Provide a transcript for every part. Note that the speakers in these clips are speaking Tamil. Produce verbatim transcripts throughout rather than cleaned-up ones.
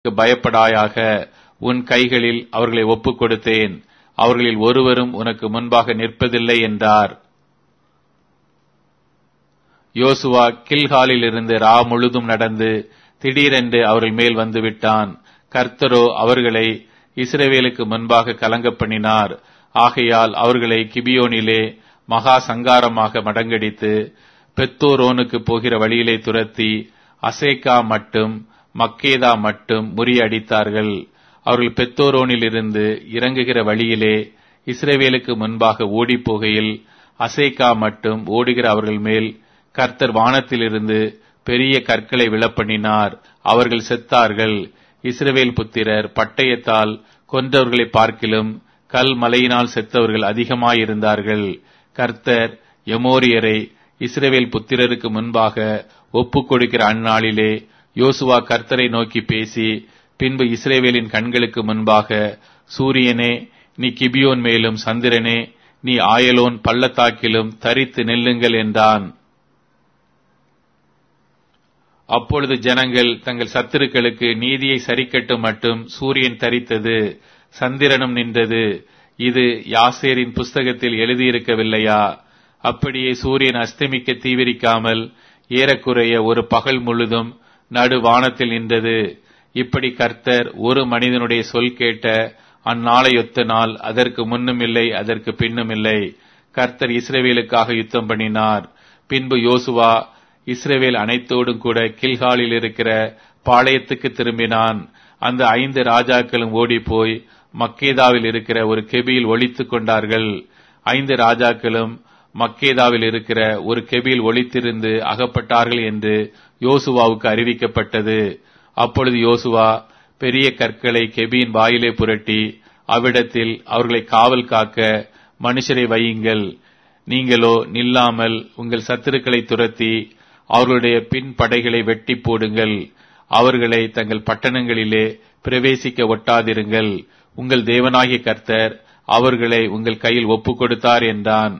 பயப்படாயாக. உன் கைகளில் அவர்களை ஒப்புக் கொடுத்தேன். அவர்களில் ஒருவரும் உனக்கு முன்பாக நிற்பதில்லை என்றார். யோசுவா கில்காலில் இருந்து ரா முழுதும் நடந்து திடீரென்று அவர்கள் மேல் வந்து விட்டான். கர்த்தரோ அவர்களை இஸ்ரவேலுக்கு முன்பாக கலங்க பண்ணினார். ஆகையால் அவர்களை கிபியோனிலே மகா சங்காரமாக மடங்கடித்து பெத்தோரோனுக்கு போகிற வழியிலே துரத்தி அசேக்கா மட்டும் மக்கேதா மட்டும் முறியடித்தார்கள். அவர்கள் பெத்தோரோனில் இருந்து இறங்குகிற வழியிலே இஸ்ரவேலுக்கு முன்பாக ஓடிப் போகையில் அசேக்கா மட்டும் ஓடுகிற அவர்கள் மேல் கர்த்தர் வானத்திலிருந்து பெரிய கற்களை விழப்பண்ணினார். அவர்கள் செத்தார்கள். இஸ்ரவேல் புத்திரர் பட்டயத்தால் கொன்றவர்களை பார்க்கிலும் கல் மலையினால் செத்தவர்கள் அதிகமாயிருந்தார்கள். கர்த்தர் எமோரியரை இஸ்ரவேல் புத்திரருக்கு முன்பாக ஒப்புக் கொடுக்கிற அந்நாளிலே யோசுவா கர்த்தரை நோக்கி பேசி, பின்பு இஸ்ரவேலின் கண்களுக்கு முன்பாக, சூரியனே நீ கிபியோன் மேலும், சந்திரனே நீ ஆயலோன் பள்ளத்தாக்கிலும் தரித்து நில்லுங்கள் என்றான். அப்பொழுது ஜனங்கள் தங்கள் சத்துருக்களுக்கு நீதியை சரிக்கட்டும் மட்டும் சூரியன் தரித்தது, சந்திரனும் நின்றது. இது யாசேரின் புஸ்தகத்தில் எழுதியிருக்கவில்லையா? அப்படியே சூரியன் அஸ்தமிக்க தீவிரிக்காமல் ஏறக்குறைய ஒரு பகல் முழுதும் நடு வானத்தில் நின்றது. இப்படி கர்த்தர் ஒரு மனிதனுடைய சொல் கேட்ட அந்நாளையொத்த நாள் அதற்கு முன்னும் இல்லை, அதற்கு பின்னும் இல்லை. கர்த்தர் இஸ்ரவேலுக்காக யுத்தம் பண்ணினார். பின்பு யோசுவா இஸ்ரவேல் அனைத்தோடும் கூட கில்காலில் இருக்கிற பாளையத்துக்கு திரும்பினான். அந்த ஐந்து ராஜாக்களும் ஓடிப்போய் மக்கேதாவில் இருக்கிற ஒரு கெபியில் ஒளித்துக் கொண்டார்கள். ஐந்து ராஜாக்களும் மக்கேதாவில் இருக்கிற ஒரு கெபியில் ஒளித்திருந்து அகப்பட்டார்கள் என்று யோசுவாவுக்கு அறிவிக்கப்பட்டது. அப்பொழுது யோசுவா பெரிய கற்களை கெபியின் வாயிலே புரட்டி அவ்விடத்தில் அவர்களை காவல் காக்க மனுஷரை வையுங்கள், நீங்களோ நில்லாமல் உங்கள் சத்துருக்களை துரத்தி அவர்களுடைய பின் படைகளை வெட்டி போடுங்கள், அவர்களை தங்கள் பட்டணங்களிலே பிரவேசிக்க ஒட்டாதிருங்கள், உங்கள் தேவனாகிய கர்த்தர் அவர்களை உங்கள் கையில் ஒப்புக் கொடுத்தார் என்றான்.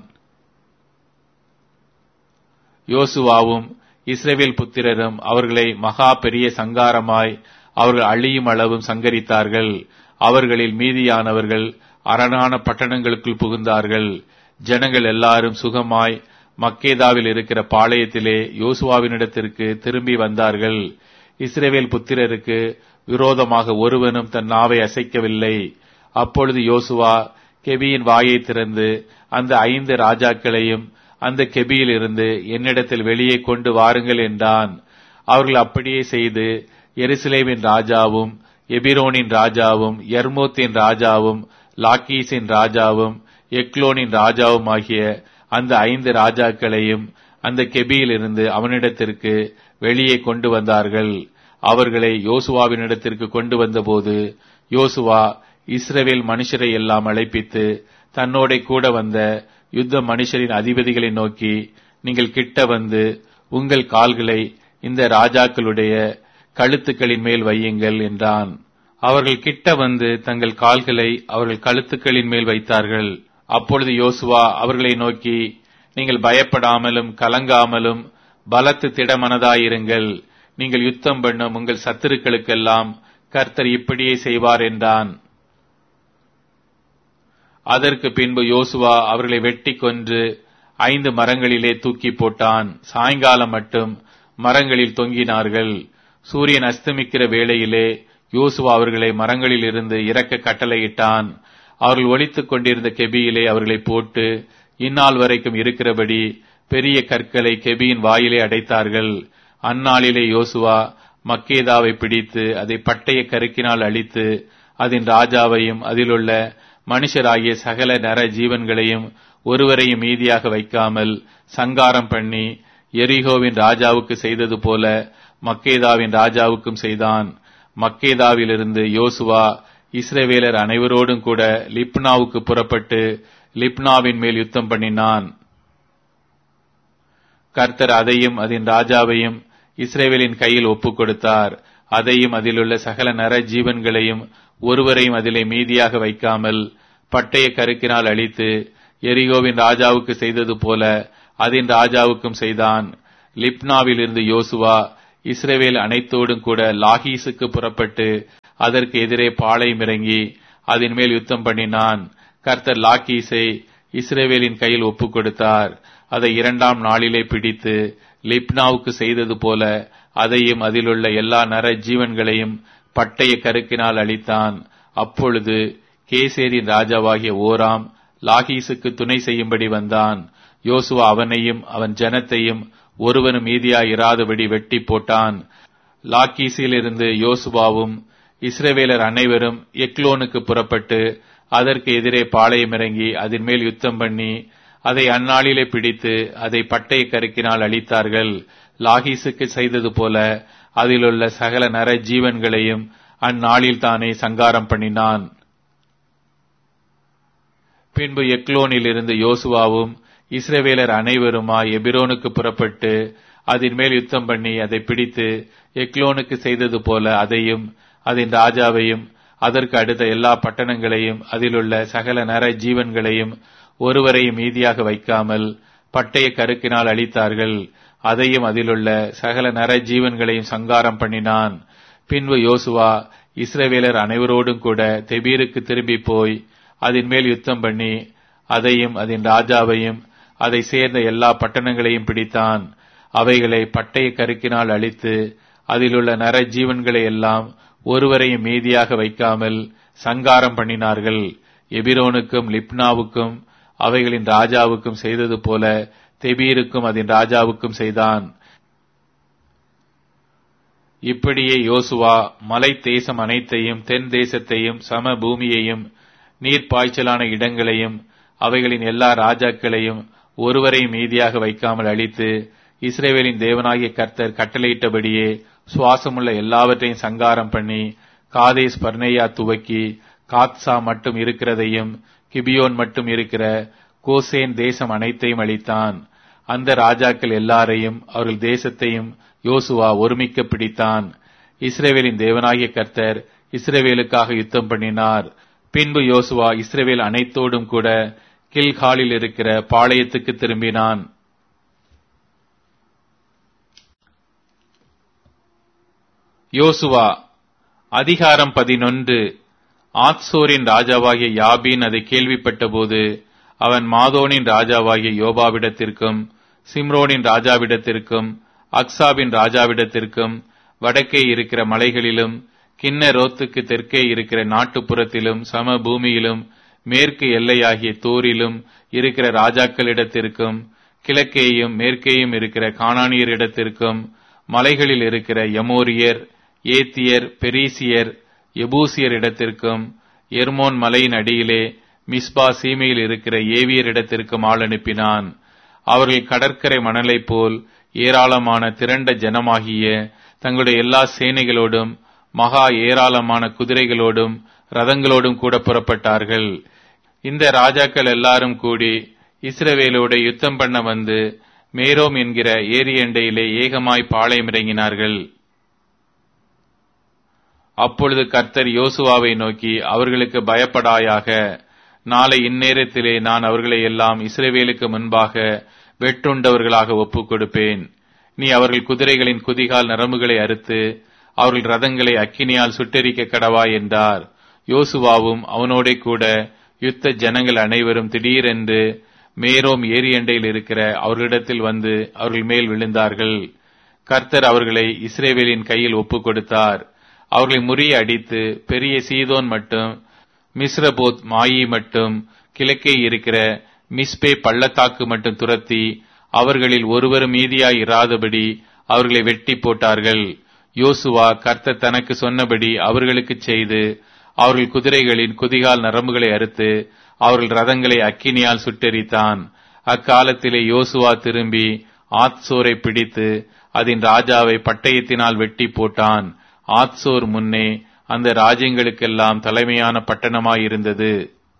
யோசுவாவும் இஸ்ரவேல் புத்திரரும் அவர்களை மகா பெரிய சங்காரமாய் அவர்கள் அழியும் அளவும் சங்கரித்தார்கள். அவர்களில் மீதியானவர்கள் அரணான பட்டணங்களுக்குள் புகுந்தார்கள். ஜனங்கள் எல்லாரும் சுகமாய் மக்கேதாவில் இருக்கிற பாளையத்திலே யோசுவாவினிடத்திற்கு திரும்பி வந்தார்கள். இஸ்ரவேல் புத்திரருக்கு விரோதமாக ஒருவனும் தன் நாவை அசைக்கவில்லை. அப்பொழுது யோசுவா கெபியின் வாயை திறந்து அந்த ஐந்து ராஜாக்களையும் அந்த கெபியில் இருந்து என்னிடத்தில் வெளியே கொண்டு வாருங்கள் என்றான். அவர்கள் அப்படியே செய்து எருசலேமின் ராஜாவும் எபிரோனின் ராஜாவும் யர்மூத்தின் ராஜாவும் லாக்கீசின் ராஜாவும் எக்லோனின் ராஜாவும் ஆகிய அந்த ஐந்து ராஜாக்களையும் அந்த கெபியில் இருந்து அவனிடத்திற்கு வெளியே கொண்டு வந்தார்கள். அவர்களை யோசுவாவினிடத்திற்கு கொண்டு வந்தபோது யோசுவா இஸ்ரவேல் மனுஷரை எல்லாம் அழைப்பித்து தன்னோட கூட வந்த யுத்த மனுஷரின் அதிபதிகளை நோக்கி, நீங்கள் கிட்ட வந்து உங்கள் கால்களை இந்த ராஜாக்களுடைய கழுத்துக்களின் மேல் வையுங்கள் என்றான். அவர்கள் கிட்ட வந்து தங்கள் கால்களை அவர்கள் கழுத்துக்களின் மேல் வைத்தார்கள். அப்பொழுது யோசுவா அவர்களை நோக்கி, நீங்கள் பயப்படாமலும் கலங்காமலும் பலத்து திடமனதாயிருங்கள், நீங்கள் யுத்தம் பண்ணும் உங்கள் சத்துருக்களுக்கெல்லாம் கர்த்தர் இப்படியே செய்வார் என்றான். அதற்கு பின்பு யோசுவா அவர்களை வெட்டி கொன்று ஐந்து மரங்களிலே தூக்கி போட்டான். சாயங்காலம் மட்டும் மரங்களில் தொங்கினார்கள். சூரியன் அஸ்தமிக்கிற வேளையிலே யோசுவா அவர்களை மரங்களில் இருந்து இறக்க கட்டளையிட்டான். அவர்கள் ஒளித்துக் கொண்டிருந்த கெபியிலே அவர்களை போட்டு இந்நாள் வரைக்கும் இருக்கிறபடி பெரிய கற்களை கெபியின் வாயிலே அடைத்தார்கள். அந்நாளிலே யோசுவா மக்கேதாவை பிடித்து அதை பட்டய கருக்கினால் அழித்து அதன் ராஜாவையும் அதிலுள்ள மனுஷராகிய சகல நர ஜீவன்களையும் ஒருவரையும் மீதியாக வைக்காமல் சங்காரம் பண்ணி எரிகோவின் ராஜாவுக்கு செய்தது போல மக்கேதாவின் ராஜாவுக்கும் செய்தான். மக்கேதாவிலிருந்து யோசுவா இஸ்ரவேலர் அனைவரோடும் கூட லிப்னாவுக்கு புறப்பட்டு லிப்னாவின் மேல் யுத்தம் பண்ணினான். கர்த்தர் அதையும் அதன் ராஜாவையும் இஸ்ரவேலின் கையில் ஒப்புக் கொடுத்தார். அதையும் அதிலுள்ள சகல நர ஜீவன்களையும் ஒருவரையும் அதிலே மீதியாக வைக்காமல் பட்டய கருக்கினால் அழித்து எரிகோவின் ராஜாவுக்கு செய்தது போல அதன் ராஜாவுக்கும் செய்தான். லிப்னாவில் இருந்து யோசுவா இஸ்ரவேல் அனைத்தோடும் கூட லாகீசுக்கு புறப்பட்டு அதற்கு எதிரே பாளையம் இறங்கி அதன் மேல் யுத்தம் பண்ணினான். கர்த்தர் லாகீசை இஸ்ரவேலின் கையில் ஒப்புக் கொடுத்தார். அதை இரண்டாம் நாளிலே பிடித்து லிப்னாவுக்கு செய்தது போல அதையும் அதிலுள்ள எல்லா நர ஜீவன்களையும் பட்டய கருக்கினால் அழித்தான். அப்பொழுது கேசேரின் ராஜாவாகிய ஓராம் லாகீசுக்கு துணை செய்யும்படி வந்தான். யோசுவா அவனையும் அவன் ஜனத்தையும் ஒருவனும் மீதியாய் இராதபடி வெட்டி போட்டான். லாகீசிலிருந்து யோசுவாவும் இஸ்ரவேலர் அனைவரும் எக்லோனுக்கு புறப்பட்டு அதற்கு எதிரே பாளையம் இறங்கி அதன் மேல் யுத்தம் பண்ணி அதை அந்நாளிலே பிடித்து அதை பட்டய கருக்கினால் அழித்தார்கள். லாகீசுக்கு செய்தது போல அதிலுள்ள சகல நர ஜீவன்களையும் அந்நாளில் தானே சங்காரம் பண்ணினான். பின்பு எக்லோனில் இருந்து யோசுவாவும் இஸ்ரவேலர் அனைவருமாய் எபிரோனுக்கு புறப்பட்டு அதன் மேல் யுத்தம் பண்ணி அதை பிடித்து எக்லோனுக்கு செய்தது போல அதையும் அதன் ராஜாவையும் அதற்கு அடுத்த எல்லா பட்டணங்களையும் அதிலுள்ள சகல நர ஜீவன்களையும் ஒருவரையும் மீதியாக வைக்காமல் பட்டய கருக்கினால் அழித்தார்கள். அதையும் அதிலுள்ள சகல நர ஜீவன்களையும் சங்காரம் பண்ணினான். பின்பு யோசுவா இஸ்ரவேலர் அனைவரோடும் கூட தெபீருக்கு திரும்பி போய் அதன் மேல் யுத்தம் பண்ணி அதையும் அதன் ராஜாவையும் அதை சேர்ந்த எல்லா பட்டணங்களையும் பிடித்தான். அவைகளை பட்டய கருக்கினால் அழித்து அதிலுள்ள நர ஜீவன்களை எல்லாம் ஒருவரையும் மீதியாக வைக்காமல் சங்காரம் பண்ணினார்கள். எபிரோனுக்கும் லிப்னாவுக்கும் அவைகளின் ராஜாவுக்கும் செய்தது போல தெபீருக்கும் அதன் ராஜாவுக்கும் செய்தான். இப்படியே யோசுவா மலை தேசம் அனைத்தையும் தென் தேசத்தையும் சம பூமியையும் நீர்ப்பாய்ச்சலான இடங்களையும் அவைகளின் எல்லா ராஜாக்களையும் ஒருவரையும் மீதியாக வைக்காமல் அழித்து இஸ்ரவேலின் தேவனாகிய கர்த்தர் கட்டளையிட்டபடியே சுவாசமுள்ள எல்லாவற்றையும் சங்காரம் பண்ணி காதேஸ் பர்னேயா துவக்கி காத்சா மட்டும் இருக்கிறதையும் கிபியோன் மட்டும் இருக்கிற கோசேன் தேசம் அனைத்தையும் அழித்தான். அந்த ராஜாக்கள் எல்லாரையும் அவர்கள் தேசத்தையும் யோசுவா ஒருமிக்க பிடித்தான். இஸ்ரவேலின் தேவனாகிய கர்த்தர் இஸ்ரவேலுக்காக யுத்தம் பண்ணினார். பின்பு யோசுவா இஸ்ரவேல் அனைத்தோடும் கூட கில்காலில் இருக்கிற பாளையத்துக்கு திரும்பினான். யோசுவா அதிகாரம் பதினொன்று. ஆத்சோரின் ராஜாவாகிய யாபீன் அதை கேள்விப்பட்ட போது அவன் மாதோனின் ராஜாவாகிய யோபாவிடத்திற்கும் சிம்ரோனின் ராஜாவிடத்திற்கும் அக்சாபின் ராஜாவிடத்திற்கும் வடக்கே இருக்கிற மலைகளிலும் கின்னரோத்துக்கு தெற்கே இருக்கிற நாட்டுப்புறத்திலும் சம பூமியிலும் மேற்கு எல்லையாகிய தோரிலும் இருக்கிற ராஜாக்களிடத்திற்கும் கிழக்கேயும் மேற்கேயும் இருக்கிற கானானியரிடத்திற்கும் மலைகளில் இருக்கிற எமோரியர் ஏத்தியர் பெரிசியர் எபூசியர் இடத்திற்கும் எர்மோன் மலையின் அடியிலே மிஸ்பா சீமையில் இருக்கிற ஏவியர் இடத்திற்கும் ஆள் அனுப்பினான். அவர்கள் கடற்கரை மணலைப் போல் ஏராளமான திரண்ட ஜனமாகிய தங்களுடைய எல்லா சேனைகளோடும் மகா ஏராளமான குதிரைகளோடும் ரதங்களோடும் கூட புறப்பட்டார்கள். இந்த ராஜாக்கள் எல்லாரும் கூடி இஸ்ரவேலோடு யுத்தம் பண்ண வந்து மேரோம் என்கிற ஏரியண்டையிலே ஏகமாய் பாளையம் இறங்கினார்கள். அப்பொழுது கர்த்தர் யோசுவாவை நோக்கி, அவர்களுக்கு பயப்படாயாக, நாளை இந்நேரத்திலே நான் அவர்களை எல்லாம் இஸ்ரவேலுக்கு முன்பாக வெட்டுண்டவர்களாக ஒப்புக் கொடுப்பேன். நீ அவர்கள் குதிரைகளின் குதிகால் நரம்புகளை அறுத்து அவர்கள் ரதங்களை அக்கினியால் சுட்டெரிக்க கடவாய் என்றார். யோசுவாவும் அவனோடே கூட யுத்த ஜனங்கள் அனைவரும் திடீரென்று மேரோம் ஏரியண்டையில் இருக்கிற அவர்களிடத்தில் வந்து அவர்கள் மேல் விழுந்தார்கள். கர்த்தர் அவர்களை இஸ்ரவேலின் கையில் ஒப்புக் கொடுத்தார். அவர்களை முறிய அடித்து பெரிய சீதோன் மட்டும் மிஸ்ரபோத் மாயி மட்டும் கிழக்கே இருக்கிற மிஸ்பே பள்ளத்தாக்கு மட்டும் துரத்தி அவர்களில் ஒருவரும் மீதியாய் இராதபடி அவர்களை வெட்டி போட்டார்கள். யோசுவா கர்த்தர் தனக்கு சொன்னபடி அவர்களுக்கு செய்து அவர்கள் குதிரைகளின் குதிகால் நரம்புகளை அறுத்து அவர்கள் ரதங்களை அக்கினியால் சுட்டெரித்தான். அக்காலத்திலே யோசுவா திரும்பி ஆத்சோரை பிடித்து அதன் ராஜாவை பட்டயத்தினால் வெட்டி போட்டான். ஆத்சோர் முன்னே அந்த ராஜ்யங்களுக்கெல்லாம் தலைமையான பட்டணமாயிருந்தது.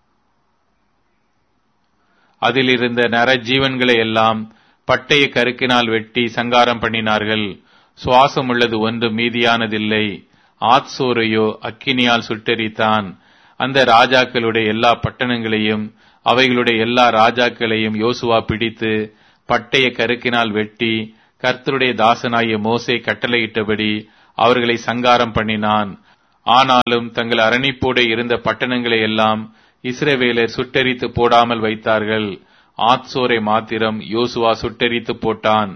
அதில் இருந்த நர ஜீவன்களை எல்லாம் பட்டய கருக்கினால் வெட்டி சங்காரம் பண்ணினார்கள். சுவாசம் உள்ளது ஒன்று மீதியானதில்லை. ஆத்சோரையோ அக்கினியால் சுட்டெரித்தான். அந்த ராஜாக்களுடைய எல்லா பட்டணங்களையும் அவைகளுடைய எல்லா ராஜாக்களையும் யோசுவா பிடித்து பட்டய கருக்கினால் வெட்டி கர்த்தருடைய தாசனாகிய மோசே கட்டளையிட்டபடி அவர்களை சங்காரம் பண்ணினான். ஆனாலும் தங்கள் அரணிப்போடு இருந்த பட்டணங்களை எல்லாம் இஸ்ரவேலர் சுட்டெரித்து போடாமல் வைத்தார்கள். ஆத்சோரை மாத்திரம் யோசுவா சுட்டெரித்து போட்டான்.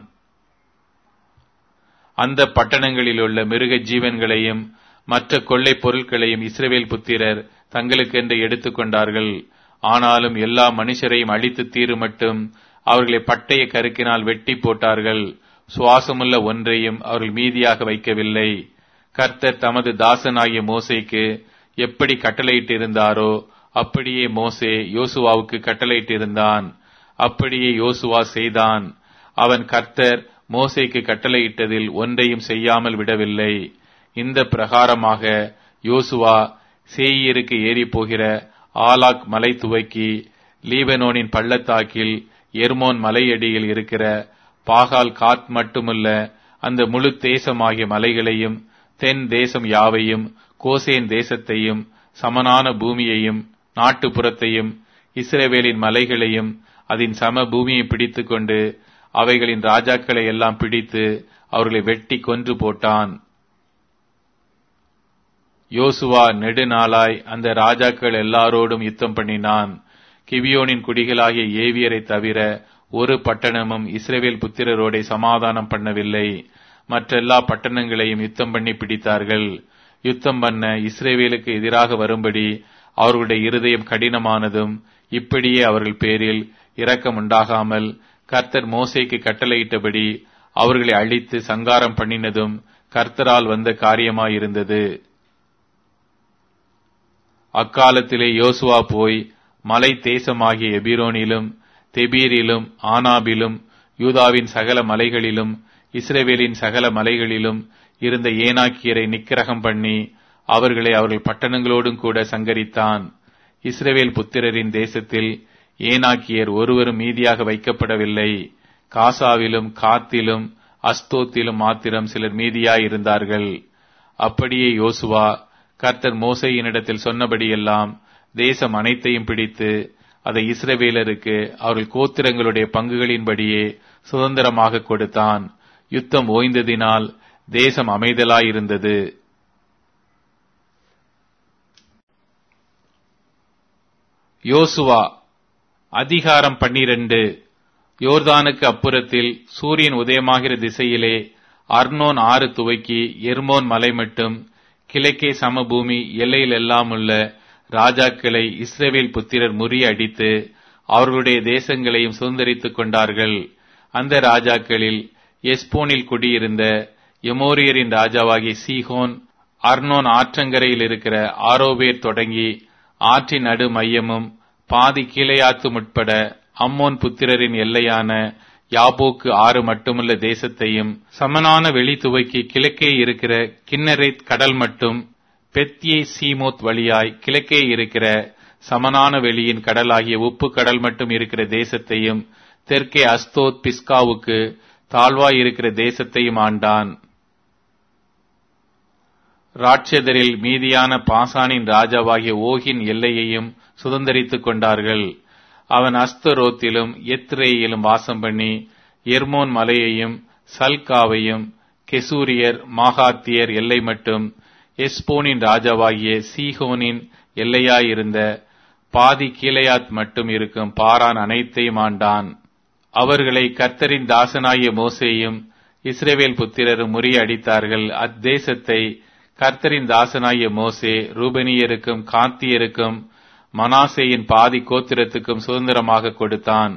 அந்த பட்டணங்களில் உள்ள மிருக ஜீவன்களையும் மற்ற கொள்ளை பொருட்களையும் இஸ்ரவேல் புத்திரர் தங்களுக்கென்று எடுத்துக் கொண்டார்கள். ஆனாலும் எல்லா மனுஷரையும் அழித்து தீரு மட்டும் அவர்களை பட்டய கருக்கினால் வெட்டி போட்டார்கள். சுவாசமுள்ள ஒன்றையும் அவர்கள் மீதியாக வைக்கவில்லை. கர்த்தர் தமது தாசனாகிய மோசேக்கு எப்படி கட்டளையிட்டிருந்தாரோ அப்படியே மோசே யோசுவாவுக்கு கட்டளையிட்டிருந்தான். அப்படியே யோசுவா செய்தான். அவன் கர்த்தர் மோசேக்கு கட்டளையிட்டதில் ஒன்றையும் செய்யாமல் விடவில்லை. இந்த பிரகாரமாக யோசுவா சேயீருக்கு ஏறி போகிற ஆலாக் மலை துவக்கி லீபனோனின் பள்ளத்தாக்கில் எர்மோன் மலையடியில் இருக்கிற பாகால் காத் மட்டுமல்ல அந்த முழு தேசமாகிய மலைகளையும் தென் தேசம் யாவையும் கோசேன் தேசத்தையும் சமனான பூமியையும் நாட்டுப்புறத்தையும் இஸ்ரவேலின் மலைகளையும் அதன் சம பூமியை பிடித்துக் கொண்டு அவைகளின் ராஜாக்களை எல்லாம் பிடித்து அவர்களை வெட்டி கொன்று போட்டான். யோசுவா நெடுநாளாய் அந்த ராஜாக்கள் எல்லாரோடும் யுத்தம் பண்ணினான். கிபியோனின் குடிகளாகிய ஏவியரை தவிர ஒரு பட்டணமும் இஸ்ரவேல் புத்திரரோட சமாதானம் பண்ணவில்லை. மற்றெல்லா பட்டணங்களையும் யுத்தம் பண்ணி பிடித்தார்கள். யுத்தம் பண்ண இஸ்ரவேலுக்கு எதிராக வரும்படி அவர்களுடைய இருதயம் கடினமானதும் இப்படியே அவர்கள் பேரில் இரக்கம் உண்டாகாமல் கர்த்தர் மோசேக்கு கட்டளையிட்டபடி அவர்களை அழித்து சங்காரம் பண்ணினதும் கர்த்தரால் வந்த காரியமாயிருந்தது. அக்காலத்திலே யோசுவா போய் மலை தேசமாகிய எபிரோனிலும் தெபீரிலும் ஆனாபிலும் யூதாவின் சகல மலைகளிலும் இஸ்ரவேலின் சகல மலைகளிலும் இருந்த ஏனாக்கியரை நிக்கிரகம் பண்ணி அவர்களை அவர்கள் பட்டணங்களோடும் கூட சங்கரித்தான். இஸ்ரவேல் புத்திரரின் தேசத்தில் ஏனாக்கியர் ஒருவரும் மீதியாக வைக்கப்படவில்லை. காசாவிலும் காத்திலும் அஸ்தோத்திலும் மாத்திரம் சிலர் மீதியாயிருந்தார்கள். அப்படியே யோசுவா கர்த்தர் மோசேயினிடத்தில் சொன்னபடியெல்லாம் தேசம் அனைத்தையும் பிடித்து அதை இஸ்ரவேலருக்கு அவர்கள் கோத்திரங்களுடைய பங்குகளின்படியே சுதந்திரமாக கொடுத்தான். யுத்தம் ஓய்ந்ததினால் தேசம் அமைதலாயிருந்தது. யோசுவா அதிகாரம் பன்னிரண்டு. யோர்தானுக்கு அப்புறத்தில் சூரியன் உதயமாகிற திசையிலே அர்னோன் ஆறு துவக்கி எர்மோன் மலை மட்டும் கிழக்கே சமபூமி எல்லையில் எல்லாம் உள்ள ராஜாக்களை இஸ்ரவேல் புத்திரர் முறியடித்து அவர்களுடைய தேசங்களையும் சுதந்திரித்துக் கொண்டார்கள். அந்த ராஜாக்களில் எஸ்போனில் குடியிருந்த எமோரியரின் ராஜாவாகிய சீகோன் அர்னோன் ஆற்றங்கரையில் இருக்கிற ஆரோவேர் தொடங்கி ஆற்றின் நடு மையமும் பாதி கீலேயாத்து உட்பட அம்மோன் புத்திரரின் எல்லையான யாபோக்கு ஆறு மட்டுமுள்ள தேசத்தையும் சமனான வெளி துவக்கி கிழக்கே இருக்கிற கின்னரேத் கடல் மட்டும் பெத்யே சீமோத் வழியாய் கிழக்கே இருக்கிற சமனான வெளியின் கடலாகிய உப்பு கடல் மட்டும் இருக்கிற தேசத்தையும் தெற்கே அஸ்தோத் பிஸ்காவுக்கு தாழ்வாய் இருக்கிற தேசத்தையும் ஆண்டான். ராட்சதரில் மீதியான பாசானின் ராஜாவாகிய ஓகின் எல்லையையும் சுதந்திரித்துக் கொண்டார்கள். அவன் அஸ்தரோத்திலும் எத்ரேயிலும் வாசம் பண்ணி எர்மோன் மலையையும் சல்காவையும் கெசூரியர் மாகாத்தியர் எல்லை மட்டும் எஸ்போனின் ராஜாவாகிய சீகோனின் எல்லையாயிருந்த பாதி கீலேயாத் மட்டும் இருக்கும் பாரான் அனைத்தையும் ஆண்டான். அவர்களை கர்த்தரின் தாசனாகிய மோசேயும் இஸ்ரவேல் புத்திரரும் முறியடித்தார்கள். அத்தேசத்தை கர்த்தரின் தாசனாகிய மோசே ரூபனியருக்கும் காத்தியருக்கும் மனாசேயின் பாதி கோத்திரத்துக்கும் சுதந்திரமாக கொடுத்தான்.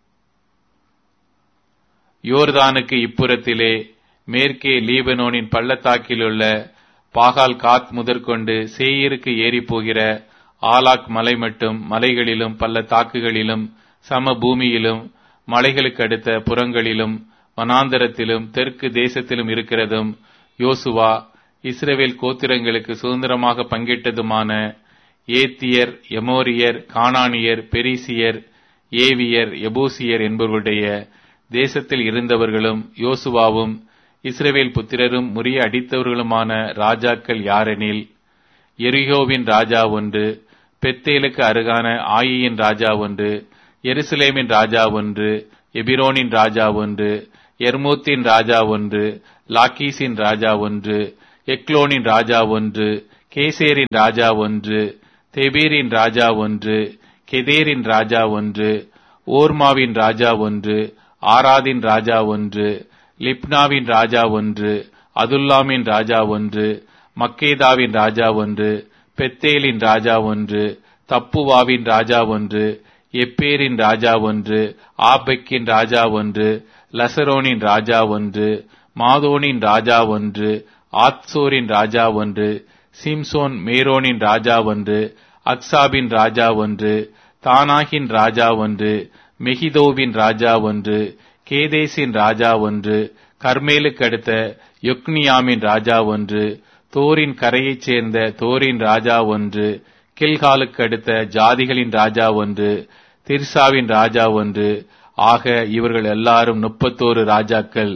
யோர்தானுக்கு இப்புறத்திலே மேற்கே லீபனோனின் பள்ளத்தாக்கிலுள்ள பாகால் காத் முதற்கொண்டு சேயீருக்கு ஏறி போகிற ஆலாக் மலை மட்டும் மலைகளிலும் பள்ளத்தாக்குகளிலும் சம பூமியிலும் மலைகளுக்கு அடுத்த புறங்களிலும் வனாந்தரத்திலும் தெற்கு தேசத்திலும் இருக்கிறதும் யோசுவா இஸ்ரவேல் கோத்திரங்களுக்கு சுதந்திரமாக பங்கிட்டதுமான ஏத்தியர், எமோரியர், கானானியர், பெரிசியர், ஏவியர், எபூசியர் என்பவருடைய தேசத்தில் இருந்தவர்களும் யோசுவாவும் இஸ்ரவேல் புத்திரரும் முறிய அடித்தவர்களுமான ராஜாக்கள் யாரெனில் எரிகோவின் ராஜா ஒன்று, பெத்தேலுக்கு அருகான ஆயியின் ராஜா ஒன்று, எருசலேமின் ராஜா ஒன்று, எபிரோனின் ராஜா ஒன்று, எர்மூத்தின் ராஜா ஒன்று, லாக்கீசின் ராஜா ஒன்று, எக்லோனின் ராஜா ஒன்று, கேசேரின் ராஜா ஒன்று, தெபீரின் ராஜா ஒன்று, கெதேரின் ராஜா ஒன்று, ஓர்மாவின் ராஜா ஒன்று, ஆராதின் ராஜா ஒன்று, லிப்னாவின் ராஜா ஒன்று, அதுல்லாமின் ராஜா ஒன்று, மக்கேதாவின் ராஜா ஒன்று, பெத்தேலின் ராஜா ஒன்று, தப்புவாவின் ராஜா ஒன்று, எப்பேரின் ராஜா ஒன்று, ஆபெக்கின் ராஜா ஒன்று, லசரோனின் ராஜா ஒன்று, மாதோனின் ராஜா ஒன்று, ஆத்சோரின் ராஜா ஒன்று, சிம்சோன் மேரோனின் ராஜா ஒன்று, அக்சாபின் ராஜா ஒன்று, தானாகின் ராஜா ஒன்று, மெகிதோவின் ராஜா ஒன்று, கேதேசின் ராஜா ஒன்று, கர்மேலுக்கு அடுத்த யொக்னியாமின் ராஜா ஒன்று, தோரின் கரையைச் சேர்ந்த தோரின் ராஜா ஒன்று, கில்காலுக்கு அடுத்த ஜாதிகளின் ராஜா ஒன்று, திர்சாவின் ராஜா ஒன்று. ஆக இவர்கள் எல்லாரும் முப்பத்தோரு ராஜாக்கள்.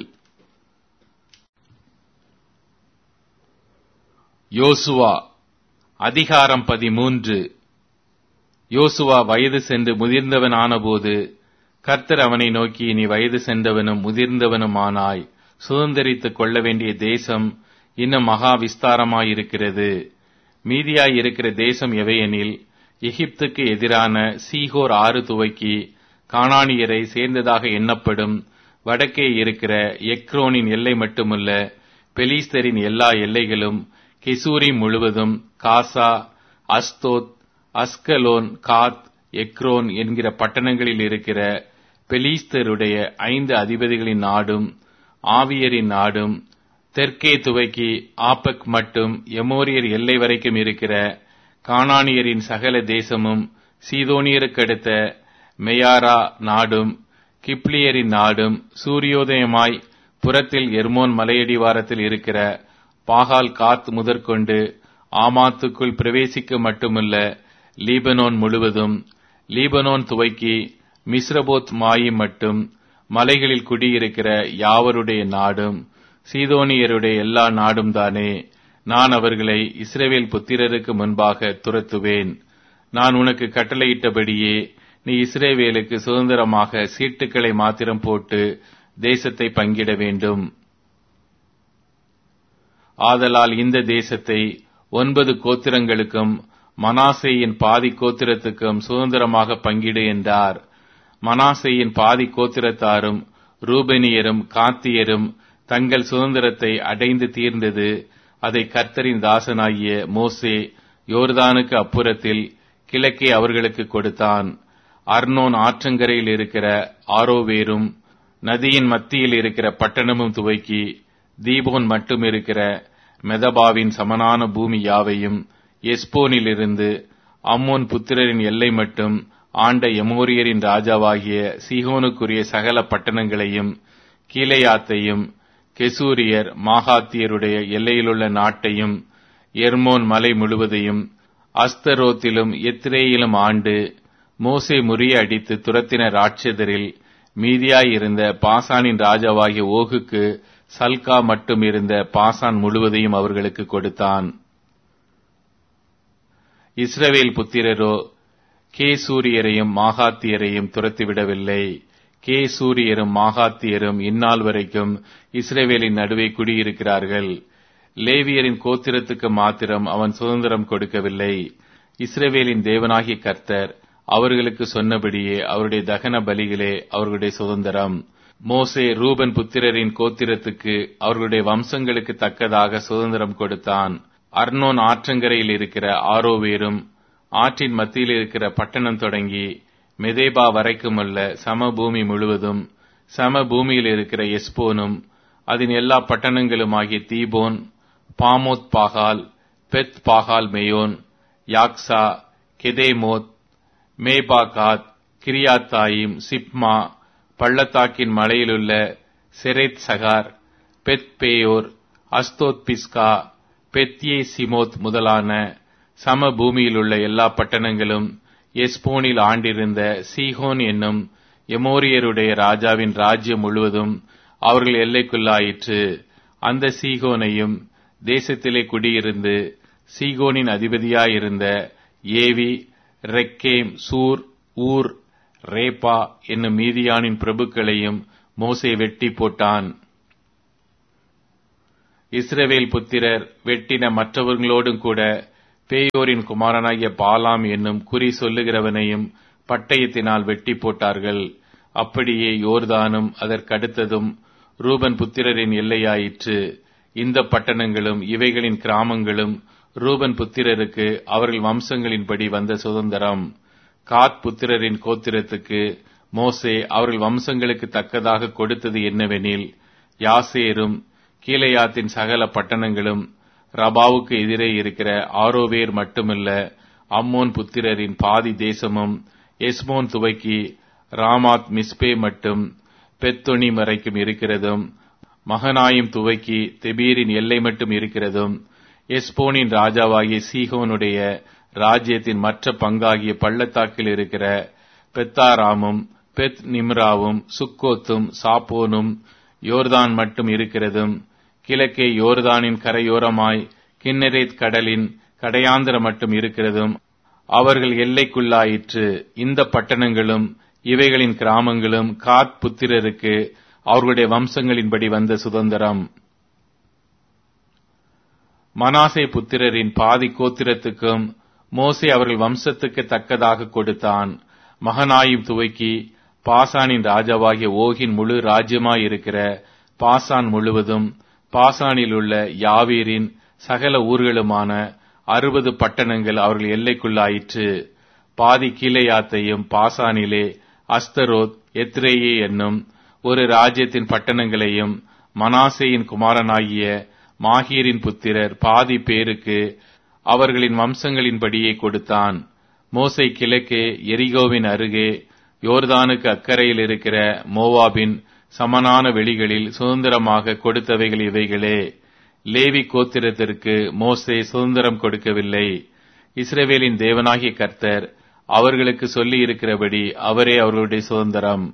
யோசுவா அதிகாரம் பதிமூன்று. யோசுவா வயது சென்று முதிர்ந்தவன் ஆனபோது கர்த்தர் அவனை நோக்கி, நீ வயது சென்றவனும் முதிர்ந்தவனுமானாய், சுதந்தரித்துக் கொள்ள வேண்டிய தேசம் இன்னும் மகா விஸ்தாரமாயிருக்கிறது. மீதியாய் இருக்கிற தேசம் எவையெனில், எகிப்துக்கு எதிரான சீகோர் ஆறு துவக்கி கானானியரை சேர்ந்ததாக எண்ணப்படும் வடக்கே இருக்கிற எக்ரோனின் எல்லை மட்டுமல்ல, பெலிஸ்தரின் எல்லா எல்லைகளும், கெசூரி முழுவதும், காசா, அஸ்தோத், அஸ்கலோன், காத், எக்ரோன் என்கிற பட்டணங்களில் இருக்கிற பெலிஸ்தருடைய ஐந்து அதிபதிகளின் நாடும், ஆவியரின் நாடும், தெற்கே துவக்கி ஆப்பக் மட்டும் எமோரியர் எல்லை வரைக்கும் இருக்கிற கானானியரின் சகல தேசமும், சீதோனியருக்கடுத்த மெயாரா நாடும், கிப்ளியரின் நாடும், சூரியோதயமாய் புறத்தில் எர்மோன் மலையடிவாரத்தில் இருக்கிற பாகால் காத் முதற்கொண்டு ஆமாத்துக்குள் பிரவேசிக்க மட்டுமல்ல, லீபனோன் முழுவதும், லீபனோன் துவக்கி மிஸ்ரபோத் மாயி மட்டும் மலைகளில் குடியிருக்கிற யாவருடைய நாடும், சீதோனியருடைய எல்லா நாடும் தானே. நான் அவர்களை இஸ்ரவேல் புத்திரருக்கு முன்பாக துரத்துவேன். நான் உனக்கு கட்டளையிட்டபடியே நீ இஸ்ரவேலுக்கு சுதந்திரமாக சீட்டுக்களை மாத்திரம் போட்டு தேசத்தை பங்கிட வேண்டும். ஆதலால் இந்த தேசத்தை ஒன்பது கோத்திரங்களுக்கும் மனாசேயின் பாதி கோத்திரத்துக்கும் சுதந்திரமாக பங்கிடு என்றார். மனாசேயின் பாதி கோத்திரத்தாரும் ரூபெனியரும் காத்தியரும் தங்கள் சுதந்திரத்தை அடைந்து தீர்ந்தது. அதை கர்த்தரின் தாசனாகிய மோசே யோர்தானுக்கு அப்புறத்தில் கிழக்கே அவர்களுக்கு கொடுத்தான். அர்னோன் ஆற்றங்கரையில் இருக்கிற ஆரோவேரும் நதியின் மத்தியில் இருக்கிற பட்டணமும் துவக்கி தீபோன் மட்டும் இருக்கிற மெதபாவின் சமனான பூமி யாவையும், எஸ்போனிலிருந்து அம்மோன் புத்திரரின் எல்லை மட்டும் ஆண்ட எமோரியரின் ராஜாவாகிய சீகோனுக்குரிய சகல பட்டணங்களையும், கீலேயாத்தையும், கெசூரியர் மாகாத்தியருடைய எல்லையிலுள்ள நாட்டையும், எர்மோன் மலை முழுவதையும், அஸ்தரோத்திலும் எத்ரேயிலும் ஆண்டு மோசே முறிய அடித்து துரத்தின ராட்சதரில் மீதியாயிருந்த பாசானின் ராஜாவாகிய ஓகுக்கு சல்கா மட்டும் இருந்த பாசான் முழுவதையும் அவர்களுக்கு கொடுத்தான். இஸ்ரவேல் புத்திரரோ கேசூரியரையும் மாகாத்தியரையும் துரத்திவிடவில்லை. கேசூரியரும் மாகாத்தியரும் இந்நாள் வரைக்கும் இஸ்ரவேலின் நடுவே குடியிருக்கிறார்கள். லேவியரின் கோத்திரத்துக்கு மாத்திரம் அவன் சுதந்திரம் கொடுக்கவில்லை. இஸ்ரவேலின் தேவனாகிய கர்த்தர் அவர்களுக்கு சொன்னபடியே அவருடைய தகன பலிகளே அவர்களுடைய சுதந்திரம். மோசே ரூபன் புத்திரரின் கோத்திரத்துக்கு அவர்களுடைய வம்சங்களுக்கு தக்கதாக சுதந்திரம் கொடுத்தான். அர்னோன் ஆற்றங்கரையில் இருக்கிற ஆரோவேரும் ஆற்றின் மத்தியில் இருக்கிற பட்டணம் தொடங்கி மெதேபா வரைக்குமல்ல சமபூமி முழுவதும், சமபூமியில் இருக்கிற எஸ்போனும் அதன் எல்லா பட்டணங்களுமாகிய தீபோன், பாமோத் பாகால், பெத் பாகால் மேயோன், யாக்சா, கெதேமோத், மேபாகாத், கிரியாத்தாயிம், சிப்மா, பள்ளத்தாக்கின் மலையிலுள்ள செரேத் சகார், பெத் பேயோர், அஸ்தோத் பிஸ்கா, பெத்யே சிமோத் முதலான சமபூமியிலுள்ள எல்லா பட்டணங்களும், எஸ்போனில் ஆண்டிருந்த சீகோன் என்னும் எமோரியருடைய ராஜாவின் ராஜ்யம் முழுவதும் அவர்கள் எல்லைக்குள்ளாயிற்று. அந்த சீகோனையும் தேசத்திலே குடியிருந்து சீகோனின் அதிபதியாயிருந்த ஏவி, ரெக்கேம், சூர், ஊர், ரேபா என்னும் மீதியானின் பிரபுக்களையும் மோசே வெட்டி போட்டான். இஸ்ரவேல் புத்திரர் வெட்டின மற்றவர்களோடும் கூட பேயோரின் குமாரனாகிய பாலாம் என்னும் குறி சொல்லுகிறவனையும் பட்டயத்தினால் வெட்டி போட்டார்கள். அப்படியே யோர்தானும் அதற்கடுத்ததும் ரூபன் புத்திரரின் எல்லையாயிற்று. இந்த பட்டணங்களும் இவைகளின் கிராமங்களும் ரூபன் புத்திரருக்கு அவர்கள் வம்சங்களின்படி வந்த சுதந்திரம். காத் புத்திரரின் கோத்திரத்துக்கு மோசே அவர்கள் வம்சங்களுக்கு தக்கதாக கொடுத்தது என்னவெனில், யாசேரும் கீலேயாத்தின் சகல பட்டணங்களும், ரபாவுக்கு எதிரே இருக்கிற ஆரோவேர் மட்டுமல்ல, அம்மோன் புத்திரரின் பாதி தேசமும், எஸ்மோன் துவக்கி ராமாத் மிஸ்பே மட்டும் பெத்தொனி வரைக்கும் இருக்கிறதும், மகனாயும் துவக்கி தெபீரின் எல்லை மட்டும் இருக்கிறதும், எஸ்போனின் ராஜாவாகிய சீகோனுடைய ராஜ்யத்தின் மற்ற பங்காகிய பள்ளத்தாக்கில் இருக்கிற பெத்தாராமும் பெத் நிம்ராவும் சுக்கோத்தும் சாப்போனும் யோர்தான் மட்டும் இருக்கிறதும், கிழக்கே யோர்தானின் கரையோரமாய் கின்னரேத் கடலின் கடையாந்திர மட்டும் இருக்கிறதும் அவர்கள் எல்லைக்குள்ளாயிற்று. இந்த பட்டணங்களும் இவைகளின் கிராமங்களும் காத் புத்திரருக்கு அவர்களுடைய வம்சங்களின்படி வந்த சுதந்திரம். மனாசே புத்திரரின் பாதி கோத்திரத்துக்கும் மோசே அவர்கள் வம்சத்துக்கு தக்கதாக கொடுத்தான். மகனாயும் துவக்கி பாசானின் ராஜாவாகிய ஓகின் முழு ராஜ்யமாயிருக்கிற பாசான் முழுவதும், பாசானில் உள்ள யாவீரின் சகல ஊர்களுமான அறுபது பட்டணங்கள் அவர்கள் எல்லைக்குள்ளாயிற்று. பாதி கீலேயாத்தையும் பாசானிலே அஸ்தரோத் எத்ரேயே என்னும் ஒரு ராஜ்யத்தின் பட்டணங்களையும் மனாசேயின் குமாரனாகிய மாகீரின் புத்திரர் பாதி பேருக்கு அவர்களின் வம்சங்களின்படியே கொடுத்தான். மோசே கிழக்கே எரிகோவின் அருகே யோர்தானுக்கு அக்கறையில் இருக்கிற மோவாபின் சமனான வெளிகளில் சுதந்திரமாக கொடுத்தவைகள் இவைகளே. லேவி கோத்திரத்திற்கு மோசே சுதந்திரம் கொடுக்கவில்லை. இஸ்ரவேலின் தேவனாகிய கர்த்தர் அவர்களுக்கு சொல்லி இருக்கிறபடி அவரே அவர்களுடைய சுதந்திரம்.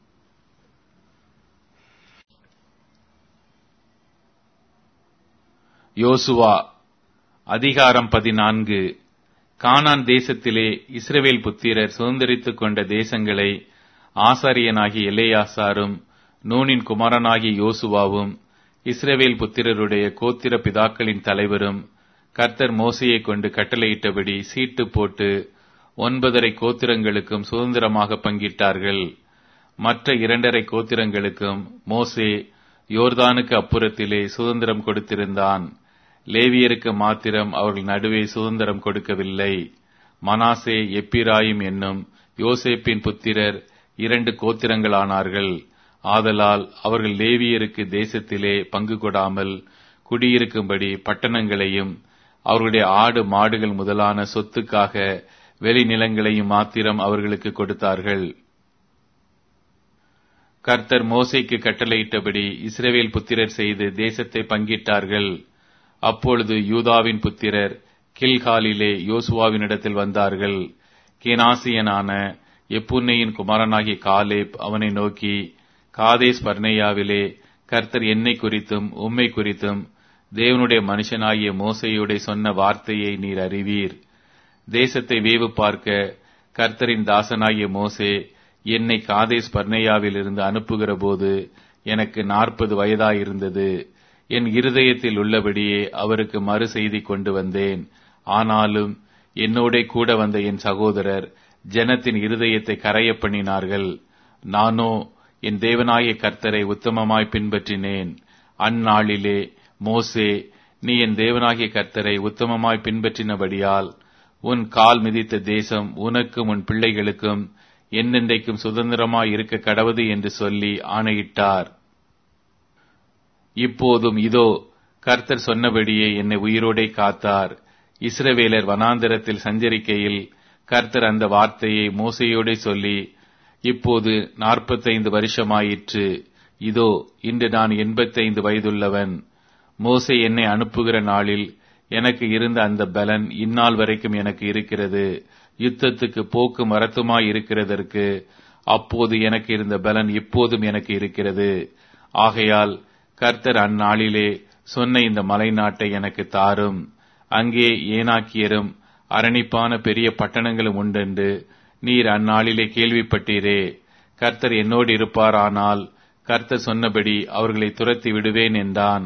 யோசுவா அதிகாரம் பதினான்கு. கானான் தேசத்திலே இஸ்ரவேல் புத்திரர் சுதந்திரித்துக் கொண்ட தேசங்களை ஆசாரியனாகிய எலெயாசாரும் நூனின் குமாரனாகிய யோசுவாவும் இஸ்ரவேல் புத்திரருடைய கோத்திர பிதாக்களின் தலைவரும் கர்த்தர் மோசையை கொண்டு கட்டளையிட்டபடி சீட்டு போட்டு ஒன்பதரை கோத்திரங்களுக்கும் சுதந்திரமாக பங்கிட்டார்கள். மற்ற இரண்டரை கோத்திரங்களுக்கும் மோசே யோர்தானுக்கு அப்புறத்திலே சுதந்திரம் கொடுத்திருந்தான். லேவியருக்கு மாத்திரம் அவர்கள் நடுவே சுதந்திரம் கொடுக்கவில்லை. மனாசே எப்பிராயிம் என்னும் யோசேப்பின் புத்திரர் இரண்டு கோத்திரங்களானார்கள். ஆதலால் அவர்கள் லேவியருக்கு தேசத்திலே பங்கு கொடாமல் குடியிருக்கும்படி பட்டணங்களையும் அவர்களுடைய ஆடு மாடுகள் முதலான சொத்துக்காக வெளிநிலங்களையும் மாத்திரம் அவர்களுக்கு கொடுத்தார்கள். கர்த்தர் மோசேக்கு கட்டளையிட்டபடி இஸ்ரவேல் புத்திரர் செய்து தேசத்தை பங்கிட்டார்கள். அப்பொழுது யூதாவின் புத்திரர் கில்காலிலே யோசுவாவினிடத்தில் வந்தார்கள். கேனாசியனான எப்புன்னையின் குமாரனாகிய காலேப் அவனை நோக்கி, காதேஸ் பர்னேயாவிலே கர்த்தர் என்னை குறித்தும் உம்மை குறித்தும் தேவனுடைய மனுஷனாகிய மோசேயோடே சொன்ன வார்த்தையை நீர் அறிவீர். தேசத்தை வேவு பார்க்க கர்த்தரின் தாசனாகிய மோசே என்னை காதேஸ் பர்னேயாவில் இருந்து அனுப்புகிற போது எனக்கு நாற்பது வயதாயிருந்தது. என் இருதயத்தில் உள்ளபடியே அவருக்கு மறு செய்தி கொண்டு வந்தேன். ஆனாலும் என்னோட கூட வந்த என் சகோதரர் ஜனத்தின் இருதயத்தை கரைய பண்ணினார்கள். நானோ என் தேவனாகிய கர்த்தரை உத்தமமாய் பின்பற்றினேன். அந்நாளிலே மோசே, நீ என் தேவனாகிய கர்த்தரை உத்தமமாய் பின்பற்றினபடியால் உன் கால் மிதித்த தேசம் உனக்கும் உன் பிள்ளைகளுக்கும் என்னென்றைக்கும் சுதந்திரமாய் இருக்க கடவது என்று சொல்லி ஆணையிட்டார். இப்போதும் இதோ கர்த்தர் சொன்னபடியே என்னை உயிரோடே காத்தார். இஸ்ரவேலர் வனாந்தரத்தில் சஞ்சரிக்கையில் கர்த்தர் அந்த வார்த்தையை மோசேயோடே சொல்லி, இப்போது நாற்பத்தைந்து வருஷமாயிற்று. இதோ இன்று நான் எண்பத்தைந்து வயதுள்ளவன். மோசே என்னை அனுப்புகிற நாளில் எனக்கு இருந்த அந்த பலன் இந்நாள் வரைக்கும் எனக்கு இருக்கிறது. யுத்தத்துக்கு போக்கு மரத்துமாய் இருக்கிறதற்கு அப்போது எனக்கு இருந்த பலன் இப்போதும் எனக்கு இருக்கிறது. ஆகையால் கர்த்தர் அந்நாளிலே சொன்ன இந்த மலை நாட்டை எனக்கு தாரும். அங்கே ஏனாக்கியரும் அரணிப்பான பெரிய பட்டணங்களும் உண்டென்று நீர் அந்நாளிலே கேள்விப்பட்டீரே. கர்த்தர் என்னோடு இருப்பாரானால் கர்த்தர் சொன்னபடி அவர்களை துரத்தி விடுவேன் என்றான்.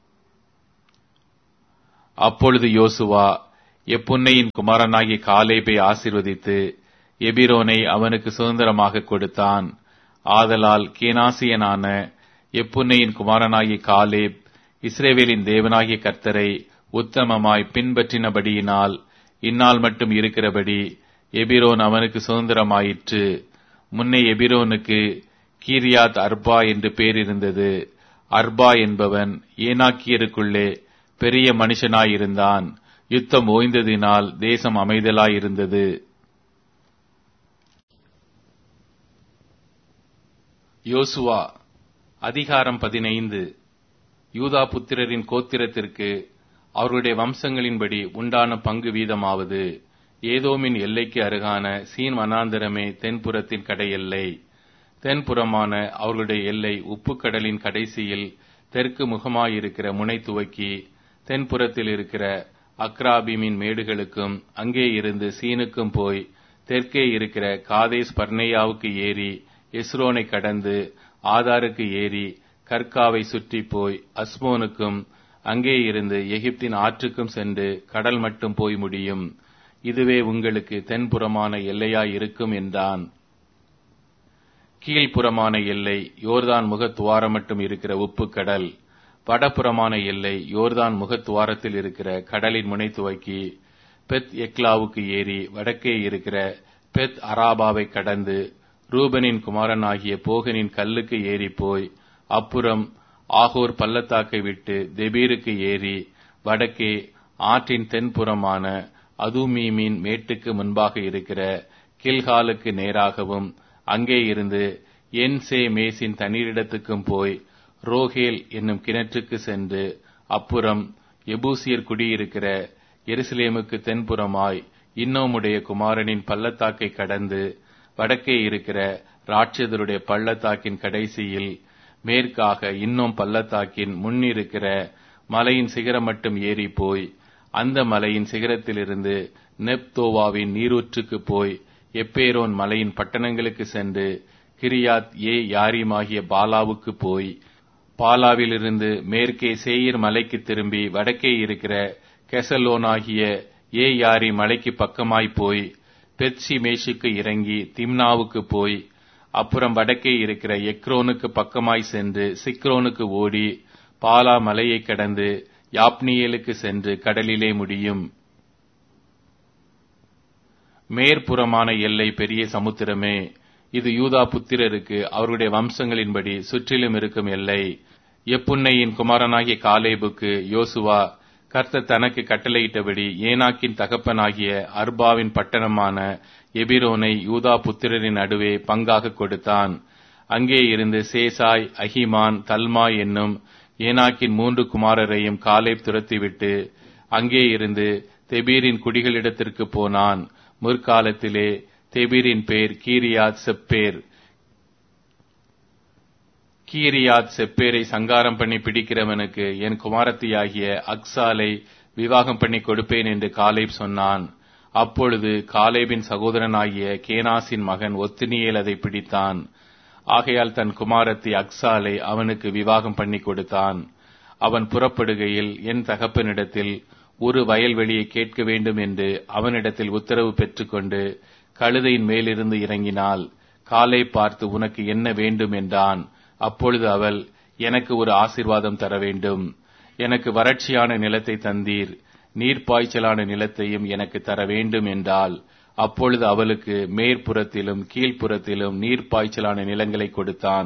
அப்பொழுது யோசுவா எப்புன்னையின் குமாரனாகிய காலேபை ஆசீர்வதித்து எபிரோனை அவனுக்கு சுதந்திரமாக கொடுத்தான். ஆதலால் கேனாசியனான எப்புன்னையின் குமாரனாகிய காலேப் இஸ்ரவேலின் தேவனாகிய கர்த்தரை உத்தமமாய் பின்பற்றினபடியினால் இந்நாள் மட்டும் இருக்கிறபடி எபிரோன் அவனுக்கு சுதந்திரமாயிற்று. முன்னே எபிரோனுக்கு கீரியாத் அர்பா என்று பேர் இருந்தது. அர்பா என்பவன் ஏனாக்கியருக்குள்ளே பெரிய மனுஷனாயிருந்தான். யுத்தம் ஓய்ந்ததினால் தேசம் அமைதலாயிருந்தது. யோசுவா அதிகாரம் பதினைந்து. யூதா புத்திரரின் கோத்திரத்திற்கு அவர்களுடைய வம்சங்களின்படி உண்டான பங்கு வீதமாவது, ஏதோமின் எல்லைக்கு அருகான சீன் வனாந்தரமே தென்புறத்தின் கடையெல்லை. தென்புறமான அவர்களுடைய எல்லை உப்புக்கடலின் கடைசியில் தெற்கு முகமாயிருக்கிற முனை துவக்கி தென்புறத்தில் இருக்கிற அக்ராபிமின் மேடுகளுக்கும் அங்கே இருந்து சீனுக்கும் போய் தெற்கே இருக்கிற காதேஸ் பர்னேயாவுக்கு ஏறி எஸ்ரோனை கடந்து ஆதாருக்கு ஏறி கர்காவை சுற்றி போய் அஸ்மோனுக்கும் அங்கே இருந்து எகிப்தின் ஆற்றுக்கும் சென்று கடல் மட்டும் போய் முடியும். இதுவே உங்களுக்கு தென்புறமான எல்லையாயிருக்கும் என்றான். கீழ்ப்புறமான எல்லை யோர்தான் முகத்துவாரம் மட்டும் இருக்கிற உப்பு கடல். வடபுறமான எல்லை யோர்தான் முகத்துவாரத்தில் இருக்கிற கடலின் முனை துவக்கி பெத் எக்லாவுக்கு ஏறி வடக்கே இருக்கிற பெத் அராபாவை கடந்து ரூபனின் குமாரனாகிய போகனின் கல்லுக்கு ஏறி போய் அப்புறம் ஆகோர் பள்ளத்தாக்கை விட்டு தெபீருக்கு ஏறி வடக்கே ஆற்றின் தென்புறமான அதுமீமின் மேட்டுக்கு முன்பாக இருக்கிற கில்காலுக்கு நேராகவும் அங்கே இருந்து என்சே மேசின் தண்ணீரிடத்துக்கும் போய் ரோகேல் என்னும் கிணற்றுக்கு சென்று அப்புறம் எபூசியர் குடியிருக்கிற எருசலேமுக்கு தென்புறமாய் இன்னோமுடைய குமாரனின் பள்ளத்தாக்கை கடந்து வடக்கே இருக்கிற ராட்சதருடைய பள்ளத்தாக்கின் கடைசியில் மேற்காக இன்னும் பள்ளத்தாக்கின் முன்னிருக்கிற மலையின் சிகரம் மட்டும் ஏறி போய் அந்த மலையின் சிகரத்திலிருந்து நெப்தோவாவின் நீரூற்றுக்கு போய் எப்பேரோன் மலையின் பட்டணங்களுக்கு சென்று கிரியாத் ஏ யாரிமாகிய பாலாவுக்கு போய் பாலாவிலிருந்து மேற்கே சேயீர் மலைக்கு திரும்பி வடக்கே இருக்கிற கெசலோனாகிய ஏ யாரி மலைக்கு பக்கமாய் போய் பெத்ஷி மேஷுக்கு இறங்கி திம்னாவுக்கு போய் அப்புறம் வடக்கே இருக்கிற எக்ரோனுக்கு பக்கமாய் சென்று சிக்ரோனுக்கு ஓடி பாலா மலையை கடந்து யாப்னியேலுக்கு சென்று கடலிலே முடியும். மேற்புறமான எல்லை பெரிய சமுத்திரமே. இது யூதா புத்திரருக்கு அவருடைய வம்சங்களின்படி சுற்றிலும் இருக்கும் எல்லை. எப்புன்னையின் குமாரனாகிய காலேபுக்கு யோசுவா கர்த்தர் தனக்கு கட்டளையிட்டபடி ஏனாக்கின் தகப்பனாகிய அர்பாவின் பட்டணமான எபிரோனை யூதா புத்திரரின் நடுவே பங்காக கொடுத்தான். அங்கே இருந்து சேசாய், அஹிமான், தல்மாய் என்னும் ஏனாக்கின் மூன்று குமாரரையும் காலேப் துரத்திவிட்டு அங்கே இருந்து தெபீரின் குடிகளிடத்திற்கு போனான். முற்காலத்திலே தெபீரின் பேர் கீரியாத் செப்பேர். கீரியாத் செப்பேரை சங்காரம் பண்ணி பிடிக்கிறவனுக்கு என் குமாரத்தியாகிய அக்சாலை விவாகம் பண்ணி கொடுப்பேன் என்று காலேப் சொன்னான். அப்பொழுது காலேபின் சகோதரனாகிய கேனாசின் மகன் ஒத்னியேல் அதை பிடித்தான். ஆகையால் தன் குமாரத்தி அக்சாலை அவனுக்கு விவாகம் பண்ணி கொடுத்தான். அவன் புறப்படுகையில் என் தகப்பனிடத்தில் ஒரு வயல்வெளியை கேட்க வேண்டும் என்று அவனிடத்தில் உத்தரவு பெற்றுக்கொண்டு கழுதையின் மேலிருந்து இறங்கினாள். காலை பார்த்து உனக்கு என்ன வேண்டும் என்றான். அப்பொழுது அவள், எனக்கு ஒரு ஆசீர்வாதம் தர வேண்டும். எனக்கு வறட்சியான நிலத்தை தந்தீர், நீர்ப்பாய்ச்சலான நிலத்தையும் எனக்கு தர வேண்டும் என்றாள். அப்பொழுது அவளுக்கு மேற்புறத்திலும் கீழ்ப்புறத்திலும் நீர்ப்பாய்ச்சலான நிலங்களை கொடுத்தான்.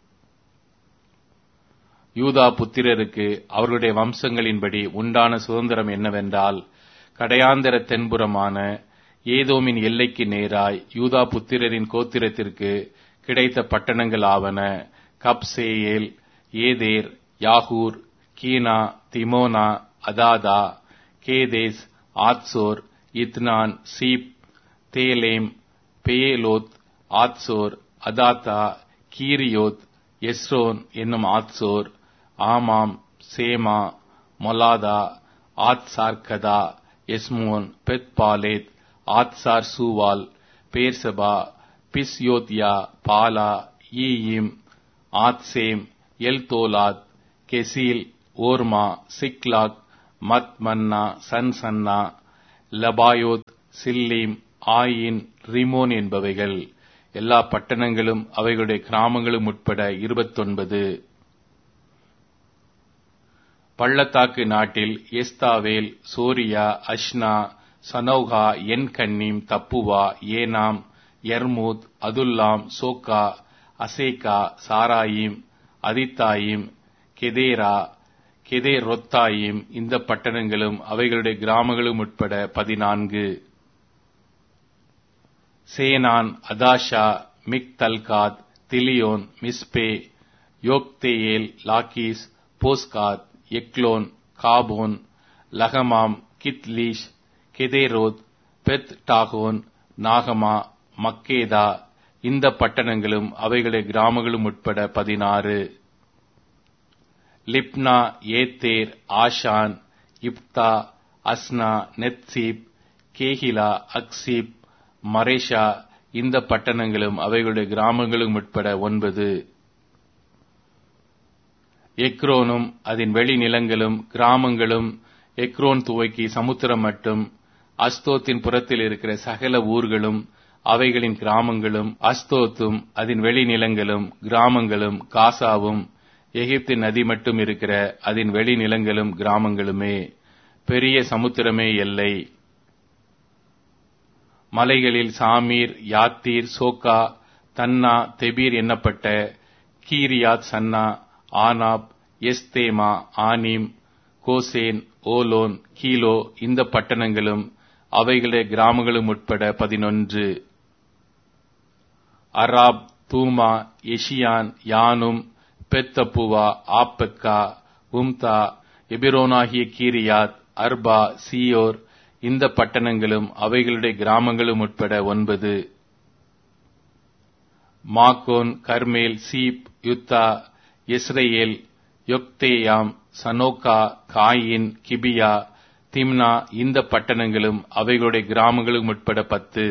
யூதா புத்திரருக்கு அவர்களுடைய வம்சங்களின்படி உண்டான சுதந்திரம் என்னவென்றால், கடையாந்தர தென்புறமான ஏதோமின் எல்லைக்கு நேராய் யூதா புத்திரரின் கோத்திரத்திற்கு கிடைத்த பட்டணங்கள் ஆவன: கப்சேயேல், ஏதேர், யாகூர், கீனா, திமோனா, அதாதா, கேதேஸ், ஆத்சோர், இத்னான், சீப், தேலேம், பேயலோத், ஆத்சோர், அதாத்தா, கீரியோத், எஸ்ரோன் என்னும் ஆத்சோர், ஆமாம், சேமா, மொலாதா, ஆத்சார்கதா, எஸ்மோன், பெத்பாலேத், ஆத்சார் சூவால், பேர்சபா, பிஸ்யோத்யா, பாலா, ஈயிம், ஆத்சேம், எல்தோலாத், கெசீல், ஓர்மா, சிக்லாக், மத் மன்னா, சன்சன்னா, லபாயோத், சில்லீம், ஆயின், ரிமோன் என்பவைகள். எல்லா பட்டணங்களும் அவைகளுடைய கிராமங்களும் உட்பட இருபத்தொன்பது. பள்ளத்தாக்கு நாட்டில் எஸ்தாவேல், சோரியா, அஷ்னா, சனௌகா, என் கன்னீம், தப்புவா, ஏனாம், யர்மூத், அதுல்லாம், சோக்கா, அசேக்கா, சாராயிம், அதித்தாயிம், கெதேரா, கெதேரொத்தாயிம் இந்த பட்டணங்களும் அவைகளுடைய கிராமங்களும் உட்பட பதினான்கு. சேனான், அதாஷா, மிக்தல்காத், திலியோன், மிஸ்பே, யோக்தேயேல், லாக்கீஸ், போஸ்காத், எக்லோன், காபோன், லகமாம், கித்லீஷ், கெதேரோத், பெத் டாகோன், நாகமா, மக்கேதா இந்த பட்டணங்களும் அவைகளுடைய கிராமங்களும் உட்பட பதினாறு. லிப்னா, ஏத்தேர், ஆஷான், இப்தா, அஸ்னா, நெத்சீப், கேஹிலா, அக்சீப், மரேஷா இந்த பட்டணங்களும் அவைகளுடைய கிராமங்களும் உட்பட ஒன்பது. எக்ரோனும் அதன் வெளிநிலங்களும் கிராமங்களும் எக்ரோன் துவக்கி சமுத்திரம் மட்டும், அஸ்தோத்தின் புறத்தில் இருக்கிற சகல ஊர்களும் அவைகளின் கிராமங்களும், அஸ்தோத்தும் அதன் வெளிநிலங்களும் கிராமங்களும், காசாவும் எகிப்தின் நதி மட்டும் இருக்கிற அதன் வெளிநிலங்களும் கிராமங்களுமே. பெரிய சமுத்திரமே எல்லை. மலைகளில் சாமீர், யாத்தீர், சோக்கா, தன்னா, தெபீர் என்னப்பட்ட கீரியாத் சன்னா, ஆனாப், எஸ்தேமா, ஆனீம், கோசேன், ஓலோன், கீலோ இந்த பட்டணங்களும் அவைகளுடைய கிராமங்களும் உட்பட பதினொன்று. அராப், தூமா, எஷியான், யானும், பெத்தப்புவா, ஆப்பெக்கா, உம்தா, எபிரோனாகிய கீரியாத், அர்பா, சியோர் இந்த பட்டணங்களும் அவைகளுடைய கிராமங்களும் உட்பட ஒன்பது. மாக்கோன், கர்மேல், cheap, Juttah, Israel, யொக்தேயாம், சனோகா, coin, கிபியா, Timna இந்த பட்டணங்களும் அவைகளுடைய கிராமங்களும் உட்பட பத்து.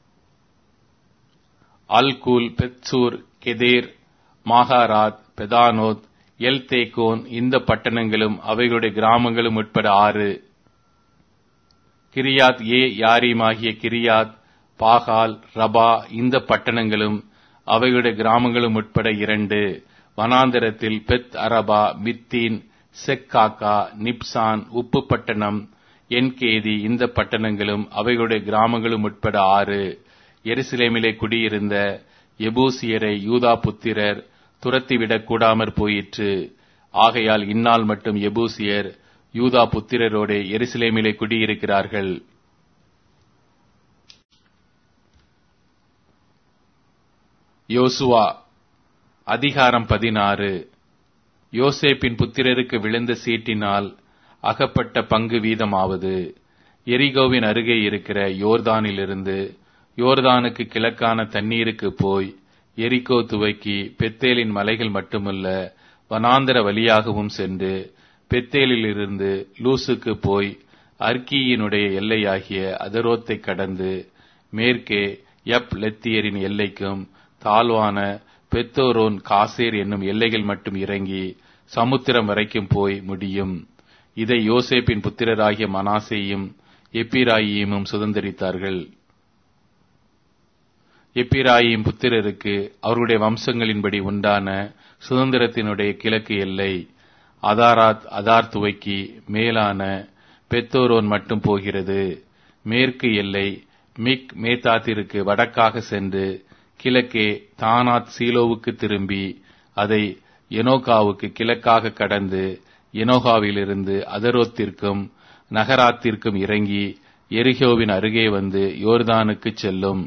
அல்கூல், பெத்சூர், கெதேர், மாகாராத், பெதானோத், எல்தேகோன் இந்த பட்டணங்களும் அவைகளுடைய கிராமங்களும் உட்பட ஆறு. கிரியாத் ஏ யாரீமாகிய கிரியாத், பாகால், ரபா இந்த பட்டணங்களும் அவைகளுடைய கிராமங்களும் உட்பட இரண்டு. வனாந்தரத்தில் பெத் அரபா, மித்தீன், செக்காக்கா, நிப்சான், உப்பு பட்டணம், என்கேதி இந்த பட்டணங்களும் அவைகளுடைய கிராமங்களும் உட்பட ஆறு. எருசலேமிலே குடியிருந்த எபூசியரை யூதா புத்திரர் துரத்திவிடக் கூடாமற் போயிற்று. ஆகையால் இந்நாள் மட்டும் எபூசியர் யூதா புத்திரரோடு எருசலேமிலே குடியிருக்கிறார்கள். யோசுவா அதிகாரம் பதினாறு. யோசேப்பின் புத்திரருக்கு விழுந்த சீட்டினால் அகப்பட்ட பங்கு வீதமாவது, எரிகோவின் அருகே இருக்கிற யோர்தானிலிருந்து யோர்தானுக்கு கிழக்கான தண்ணீருக்கு போய் எரிகோ துவக்கி பெத்தேலின் மலைகள் மட்டுமல்ல வனாந்தர வழியாகவும் சென்று பெத்தேலிலிருந்து லூசுக்கு போய் அர்கியினுடைய எல்லையாகிய அதரோத்தை கடந்து மேற்கே யப் லெத்தியரின் எல்லைக்கும் தாழ்வான பெத்தோரோன் காசேர் என்னும் எல்லைகள் மட்டும் இறங்கி சமுத்திரம் வரைக்கும் போய் முடியும். இதை யோசேப்பின் புத்திரராகிய மனாசேயும் எப்பிராயீமும் சுதந்தரித்தார்கள். எப்பிராயீம் புத்திரருக்கு அவர்களுடைய வம்சங்களின்படி உண்டான சுதந்திரத்தினுடைய கிழக்கு எல்லை அதாராத் அதார் துவக்கி மேலான பெத்தோரோன் மட்டும் போகிறது. மேற்கு எல்லை மிக் மேத்தாத்திற்கு வடக்காக சென்று கிழக்கே தானாத் சீலோவுக்கு திரும்பி அதை எனோகாவுக்கு கிழக்காக கடந்து எனோகாவிலிருந்து அதரோத்திற்கும் நகராத்திற்கும் இறங்கி எரிகோவின் அருகே வந்து யோர்தானுக்கு செல்லும்.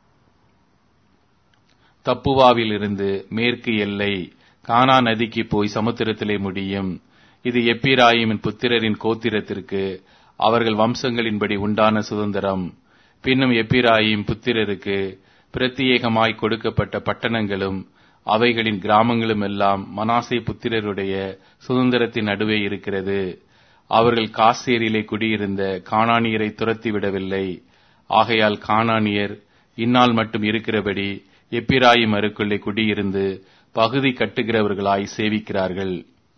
தப்புவாவிலிருந்து மேற்கு எல்லை கானா நதிக்கு போய் சமுத்திரத்திலே முடியும். இது எப்பிராயிமின் புத்திரரின் கோத்திரத்திற்கு அவர்கள் வம்சங்களின்படி உண்டான சுதந்திரம். பின்னும் எப்பிராயிம் புத்திரருக்கு பிரத்தியேகமாய் கொடுக்கப்பட்ட பட்டணங்களும் அவைகளின் கிராமங்களும் எல்லாம் மனாசே புத்திரருடைய சுதந்திரத்தின் நடுவே இருக்கிறது. அவர்கள் காசேரிலே குடியிருந்த கானானியரை துரத்திவிடவில்லை. ஆகையால் கானானியர் இந்நாள் மட்டும் இருக்கிறபடி எப்பிராயிம் அருக்குள்ளே குடியிருந்து பகுதி கட்டுகிறவர்களாய் சேவிக்கிறார்கள்.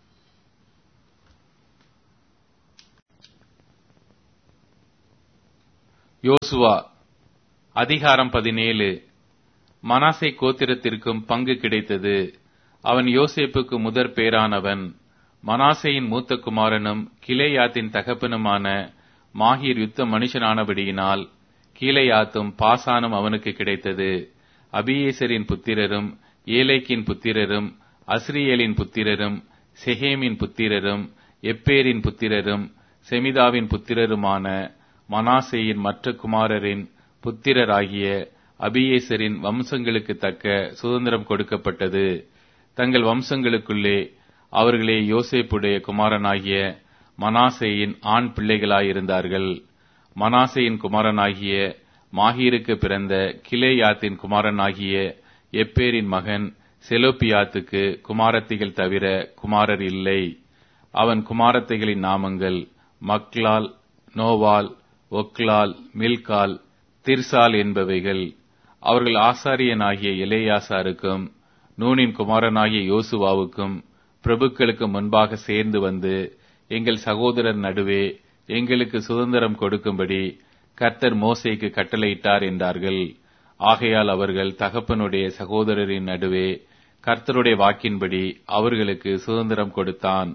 யோசுவா அதிகாரம் பதினேழு. மனாசே கோத்திரத்திற்கும் பங்கு கிடைத்தது. அவன் யோசேப்புக்கு முதற் பேரானவன். மனாசேயின் மூத்த குமாரனும் கிலேயாத்தின் தகப்பனுமான மாகீர் யுத்த மனுஷனானபடியினால் கீலேயாத்தும் பாசானும் அவனுக்கு கிடைத்தது. அபியேசரின் புத்திரரும் ஏலேக்கின் புத்திரரும் அஸ்ரியேலின் புத்திரரும் செகேமின் புத்திரரும் எப்பேரின் புத்திரரும் செமிதாவின் புத்திரருமான மனாசேயின் மற்ற குமாரரின் புத்திரராகிய அபியேசரின் வம்சங்களுக்கு தக்க சுதந்திரம் கொடுக்கப்பட்டது. தங்கள் வம்சங்களுக்குள்ளே அவர்களே யோசேப்புடைய குமாரனாகிய மனாசேயின் ஆண் பிள்ளைகளாயிருந்தார்கள். மனாசேயின் குமாரனாகிய மாகீருக்கு பிறந்த கிலேயாத்தின் குமாரனாகிய எப்பேரின் மகன் செலோப்பியாத்துக்கு குமாரத்திகள் தவிர குமாரர் இல்லை. அவன் குமாரத்தைகளின் நாமங்கள் மக்லால், நோவால், ஒக்லால், மில்கால், திர்சால் என்பவைகள். அவர்கள் ஆசாரியனாகிய எலேயாசாருக்கும் நூனின் குமாரனாகிய யோசுவாவுக்கும் பிரபுக்களுக்கு முன்பாக சேர்ந்து வந்து, எங்கள் சகோதரர் நடுவே எங்களுக்கு சுதந்திரம் கொடுக்கும்படி கர்த்தர் மோசேக்கு கட்டளையிட்டார் என்றார்கள். ஆகையால் அவர்கள் தகப்பனுடைய சகோதரரின் நடுவே கர்த்தருடைய வாக்கின்படி அவர்களுக்கு சுதந்திரம் கொடுத்தான்.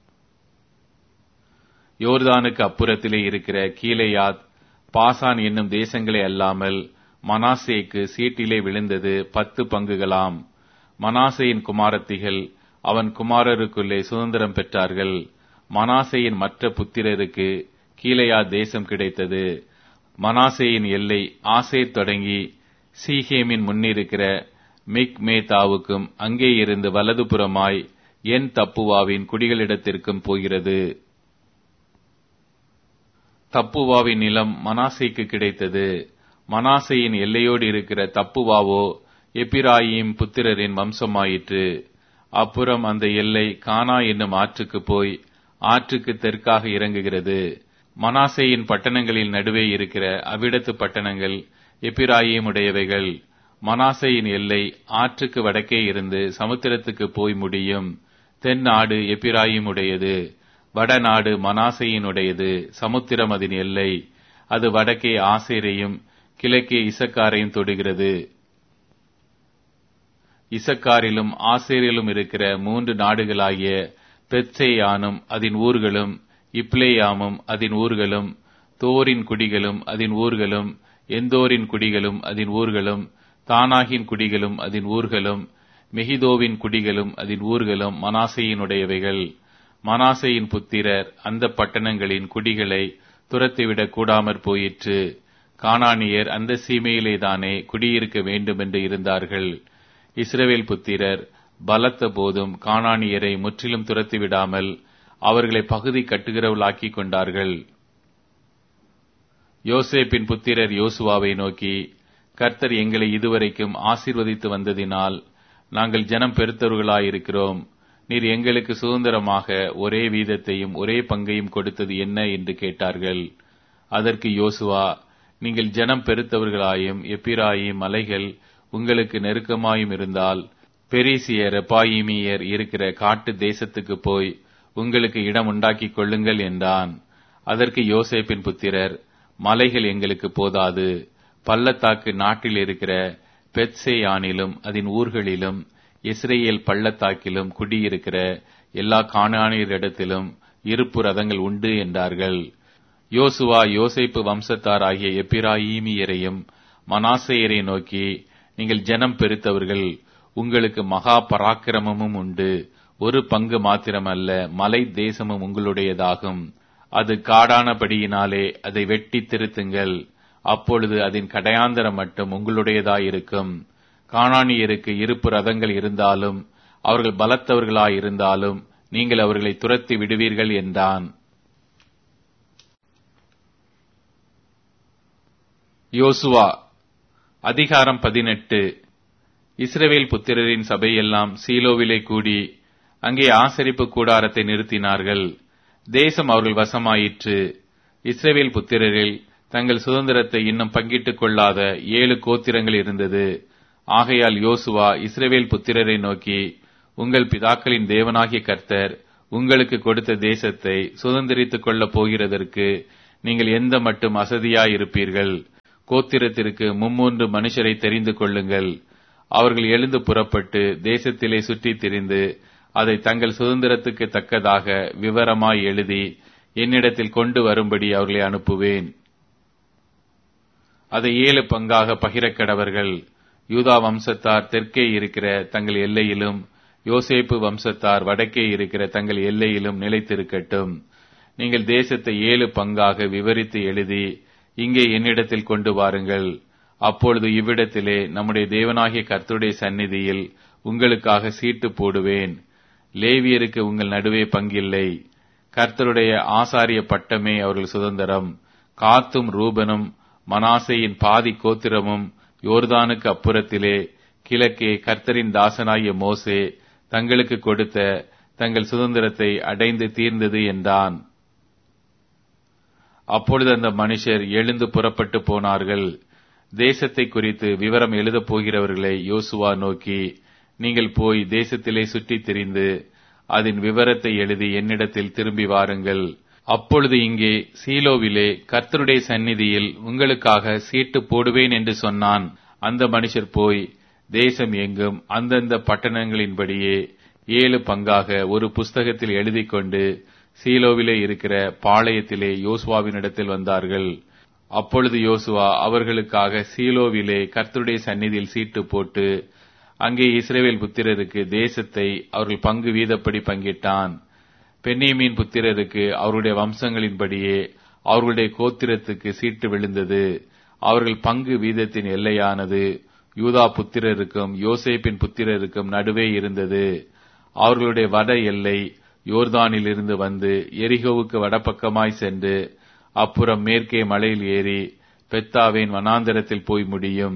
யோர்தானுக்கு அப்புறத்திலே இருக்கிற கீலேயாத், பாசான் என்னும் தேசங்களே அல்லாமல் மனாசேக்கு சீட்டிலே விழுந்தது பத்து பங்குகளாம். மனாசேயின் குமாரத்திகள் அவன் குமாரருக்குள்ளே சுதந்திரம் பெற்றார்கள். மனாசேயின் மற்ற புத்திரருக்கு கீலேயாத் தேசம் கிடைத்தது. மனாசேயின் எல்லை ஆசேர் தொடங்கி சீகேமின் முன்னிருக்கிற மிக்மேதாவுக்கும் அங்கே இருந்து வலதுபுறமாய் என் தப்புவாவின் குடிகளிடத்திற்கும் போகிறது. தப்புவாவின் நிலம் மனாசேக்கு கிடைத்தது. மனாசேயின் எல்லையோடு இருக்கிற தப்புவாவோ எப்பிராயீம் புத்திரரின் வம்சமாயிற்று. அப்புறம் அந்த எல்லை கானா என்னும் ஆற்றுக்கு போய் ஆற்றுக்கு தெற்காக இறங்குகிறது. மனாசேயின் பட்டணங்களின் நடுவே இருக்கிற அவ்விடத்து பட்டணங்கள் எப்பிராயீமுடையவைகள். மனாசேயின் எல்லை ஆற்றுக்கு வடக்கே இருந்து சமுத்திரத்துக்கு போய் முடியும். தென் நாடு எப்பிராயீமுடையது, வடநாடு மனாசேயினுடையது. சமுத்திரம் அதன் எல்லை. அது வடக்கே ஆசேரையும் கிழக்கே இசக்காரையும் தொடுகிறது. இசக்காரிலும் ஆசேரிலும் இருக்கிற மூன்று நாடுகளாகிய பெத்சேயானும் அதன் ஊர்களும், இப்ளேயாமும் அதன் ஊர்களும், தோரின் குடிகளும் அதன் ஊர்களும், எந்தோரின் குடிகளும் அதன் ஊர்களும், தானாகின் குடிகளும் அதன் ஊர்களும், மெகிதோவின் குடிகளும் அதன் ஊர்களும் மனாசேயினுடையவைகள். மனாசேயின் புத்திரர் அந்த பட்டணங்களின் குடிகளை துரத்திவிடக் கூடாமற் போயிற்று. கானானியர் அந்த சீமையிலேதானே குடியிருக்க வேண்டும் என்று இருந்தார்கள். இஸ்ரவேல் புத்திரர் பலத்த போதும் கானானியரை முற்றிலும் துரத்திவிடாமல் அவர்களை பகுதி கட்டுகிறவர்களாக்கிக் கொண்டார்கள். யோசேப்பின் புத்திரர் யோசுவாவை நோக்கி, கர்த்தர் எங்களை இதுவரைக்கும் ஆசீர்வதித்து வந்ததினால் நாங்கள் ஜனம் பெருத்தவர்களாயிருக்கிறோம். நீர் எங்களுக்கு சுதந்திரமாக ஒரே வீதத்தையும் ஒரே பங்கையும் கொடுத்தது என்ன என்று கேட்டார்கள். அதற்கு யோசுவா, நீங்கள் ஜனம் பெருத்தவர்களாயும் எப்பிராயீம் மலைகள் உங்களுக்கு நெருக்கமாயும் இருந்தால் பெரிசியர் ரெப்பாயிமியர் இருக்கிற காட்டு தேசத்துக்கு போய் உங்களுக்கு இடம் உண்டாக்கிக் கொள்ளுங்கள் என்றான். அதற்கு யோசேப்பின் புத்திரர், மலைகள் எங்களுக்கு போதாது. பள்ளத்தாக்கு நாட்டில் இருக்கிற பெத்சேயானிலும் அதன் ஊர்களிலும் இஸ்ரேல் பள்ளத்தாக்கிலும் குடியிருக்கிற எல்லா கானானியரிடத்திலும் இருப்பு ரதங்கள் உண்டு என்றார்கள். யோசுவா யோசேப்பு வம்சத்தார் ஆகிய எப்பிராயீமியரையும் மனாசேயரை நோக்கி, நீங்கள் ஜனம் பெருத்தவர்கள், உங்களுக்கு மகா பராக்கிரமமும் உண்டு. ஒரு பங்கு மாத்திரமல்ல, மலை தேசமும் உங்களுடையதாகும். அது காடானபடியினாலே அதை வெட்டி திருத்துங்கள். அப்பொழுது அதன் கடையாந்தரம் மட்டும் உங்களுடையதாயிருக்கும். கானானியருக்கு இருப்பு ரதங்கள் இருந்தாலும் அவர்கள் பலத்தவர்களாயிருந்தாலும் நீங்கள் அவர்களை துரத்தி விடுவீர்கள் என்றான். யோசுவா அதிகாரம் பதினெட்டு. இஸ்ரவேல் புத்திரரின் சபையெல்லாம் சீலோவிலே கூடி அங்கே ஆசரிப்பு கூடாரத்தை நிறுத்தினார்கள். தேசம் அவர்கள் வசமாயிற்று. இஸ்ரவேல் புத்திரரில் தங்கள் சுதந்திரத்தை இன்னும் பங்கிட்டுக் கொள்ளாத ஏழு கோத்திரங்கள் இருந்தது. ஆகையால் யோசுவா இஸ்ரவேல் புத்திரரை நோக்கி, உங்கள் பிதாக்களின் தேவனாகிய கர்த்தர் உங்களுக்கு கொடுத்த தேசத்தை சுதந்திரித்துக் கொள்ளப் போகிறதற்கு நீங்கள் எந்த மட்டும் அசதியாயிருப்பீர்கள்? கோத்திரத்திற்கு மும்மூன்று மனுஷரை தெரிந்து கொள்ளுங்கள். அவர்கள் எழுந்து புறப்பட்டு தேசத்திலே சுற்றித் திரிந்து அதை தங்கள் சுதந்திரத்துக்கு தக்கதாக விவரமாய் எழுதி என்னிடத்தில் கொண்டு வரும்படி அவர்களை அனுப்புவேன். அதை ஏழு பங்காக பகிரக் கடவர்கள். யூதா வம்சத்தார் தெற்கே இருக்கிற தங்கள் எல்லையிலும், யோசேப்பு வம்சத்தார் வடக்கே இருக்கிற தங்கள் எல்லையிலும் நிலைத்திருக்கட்டும். நீங்கள் தேசத்தை ஏழு பங்காக விவரித்து எழுதி இங்கே என்னிடத்தில் கொண்டு வாருங்கள். அப்பொழுது இவ்விடத்திலே நம்முடைய தேவனாகிய கர்த்தருடைய சந்நிதியில் உங்களுக்காக சீட்டு போடுவேன். லேவியருக்கு உங்கள் நடுவே பங்கில்லை. கர்த்தருடைய ஆசாரிய பட்டமே அவர்கள் சுதந்திரம். காத்தும் ரூபனும் மனாசேயின் பாதி கோத்திரமும் யோர்தானுக்கு அப்புறத்திலே கிழக்கே கர்த்தரின் தாசனாகிய மோசே தங்களுக்கு கொடுத்த தங்கள் சுதந்திரத்தை அடைந்து தீர்ந்தது என்றான். அப்பொழுது அந்த மனுஷர் எழுந்து புறப்பட்டு போனார்கள். தேசத்தை குறித்து விவரம் எழுதப் போகிறவர்களை யோசுவா நோக்கி, நீங்கள் போய் தேசத்திலே சுற்றித் திரிந்து அதன் விவரத்தை எழுதி என்னிடத்தில் திரும்பி வாருங்கள். அப்பொழுது இங்கே சீலோவிலே கர்த்தருடைய சந்நிதியில் உங்களுக்காக சீட்டு போடுவேன் என்று சொன்னான். அந்த மனுஷர் போய் தேசம் எங்கும் அந்தந்த பட்டணங்களின்படியே ஏழு பங்காக ஒரு புஸ்தகத்தில் எழுதி கொண்டு சீலோவிலே இருக்கிற பாளையத்திலே யோசுவாவினிடத்தில் வந்தார்கள். அப்பொழுது யோசுவா அவர்களுக்காக சீலோவிலே கர்த்தருடைய சந்நிதியில் சீட்டு போட்டு அங்கே இஸ்ரவேல் புத்திரருக்கு தேசத்தை அவர்கள் பங்கு வீதப்படி பங்கிட்டான். பென்யமீன் புத்திரருக்கு அவருடைய வம்சங்களின்படியே அவர்களுடைய கோத்திரத்துக்கு சீட்டு விழுந்தது. அவர்கள் பங்கு வீதத்தின் எல்லையானது யூதா புத்திரருக்கும் யோசேப்பின் புத்திரருக்கும் நடுவே இருந்தது. அவர்களுடைய வட எல்லை யோர்தானில் இருந்து வந்து எரிகோவுக்கு வடபக்கமாய் சென்று அப்புறம் மேற்கே மலையில் ஏறி பெத்தாவின் வனாந்தரத்தில் போய் முடியும்.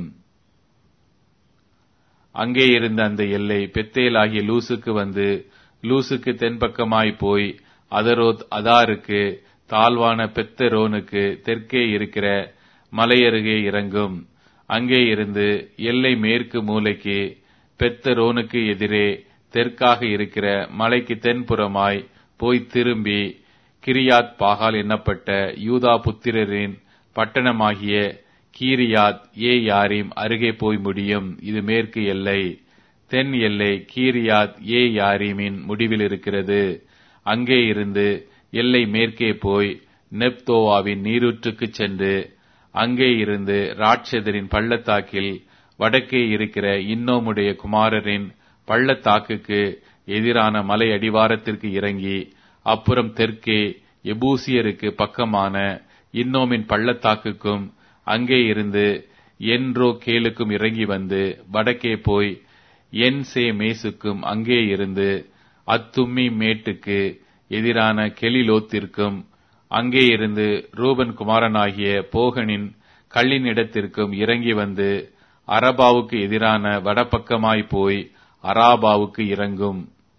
அங்கே இருந்த அந்த எல்லை பெத்தேல் ஆகிய லூசுக்கு வந்து லூசுக்கு தென்பக்கமாய் போய் அதரோத் அதாருக்கு தாழ்வான பெத்தரோனுக்கு தெற்கே இருக்கிற மலையருகே இறங்கும். அங்கே இருந்து எல்லை மேற்கு மூலைக்கு பெத்தரோனுக்கு எதிரே தெற்காக இருக்கிற மலைக்கு தென்புறமாய் போய் திரும்பி கிரியாத் பாகால் என்னப்பட்ட யூதா புத்திரரின் பட்டணமாகிய கீரியாத் ஏ யாரீம் அருகே போய் முடியும். இது மேற்கு எல்லை. தென் எல்லை கீரியாத் ஏ யாரீமின் முடிவில் இருக்கிறது. அங்கே இருந்து எல்லை மேற்கே போய் நெப்தோவாவின் நீரூற்றுக்கு சென்று அங்கே இருந்து ராட்சதரின் பள்ளத்தாக்கில் வடக்கே இருக்கிற இன்னோமுடைய குமாரரின் பள்ளத்தாக்குக்கு எதிரான மலை அடிவாரத்திற்கு இறங்கி அப்புறம் தெற்கே எபூசியருக்கு பக்கமான இன்னோமின் பள்ளத்தாக்குக்கும் அங்கே இருந்து என்ரோ கேலுக்கும் இறங்கி வந்து வடக்கே போய் என் சே மேசுக்கும் அங்கே இருந்து அத்தும்மி மேட்டுக்கு எதிரான கெலிலோத்திற்கும் அங்கே இருந்து ரூபன் குமாரனாகிய போகனின் கல்லின் இடத்திற்கும் இறங்கி வந்து அரபாவுக்கு எதிரான வடபக்கமாய் போய் அராபாவுக்கு இறங்கும்.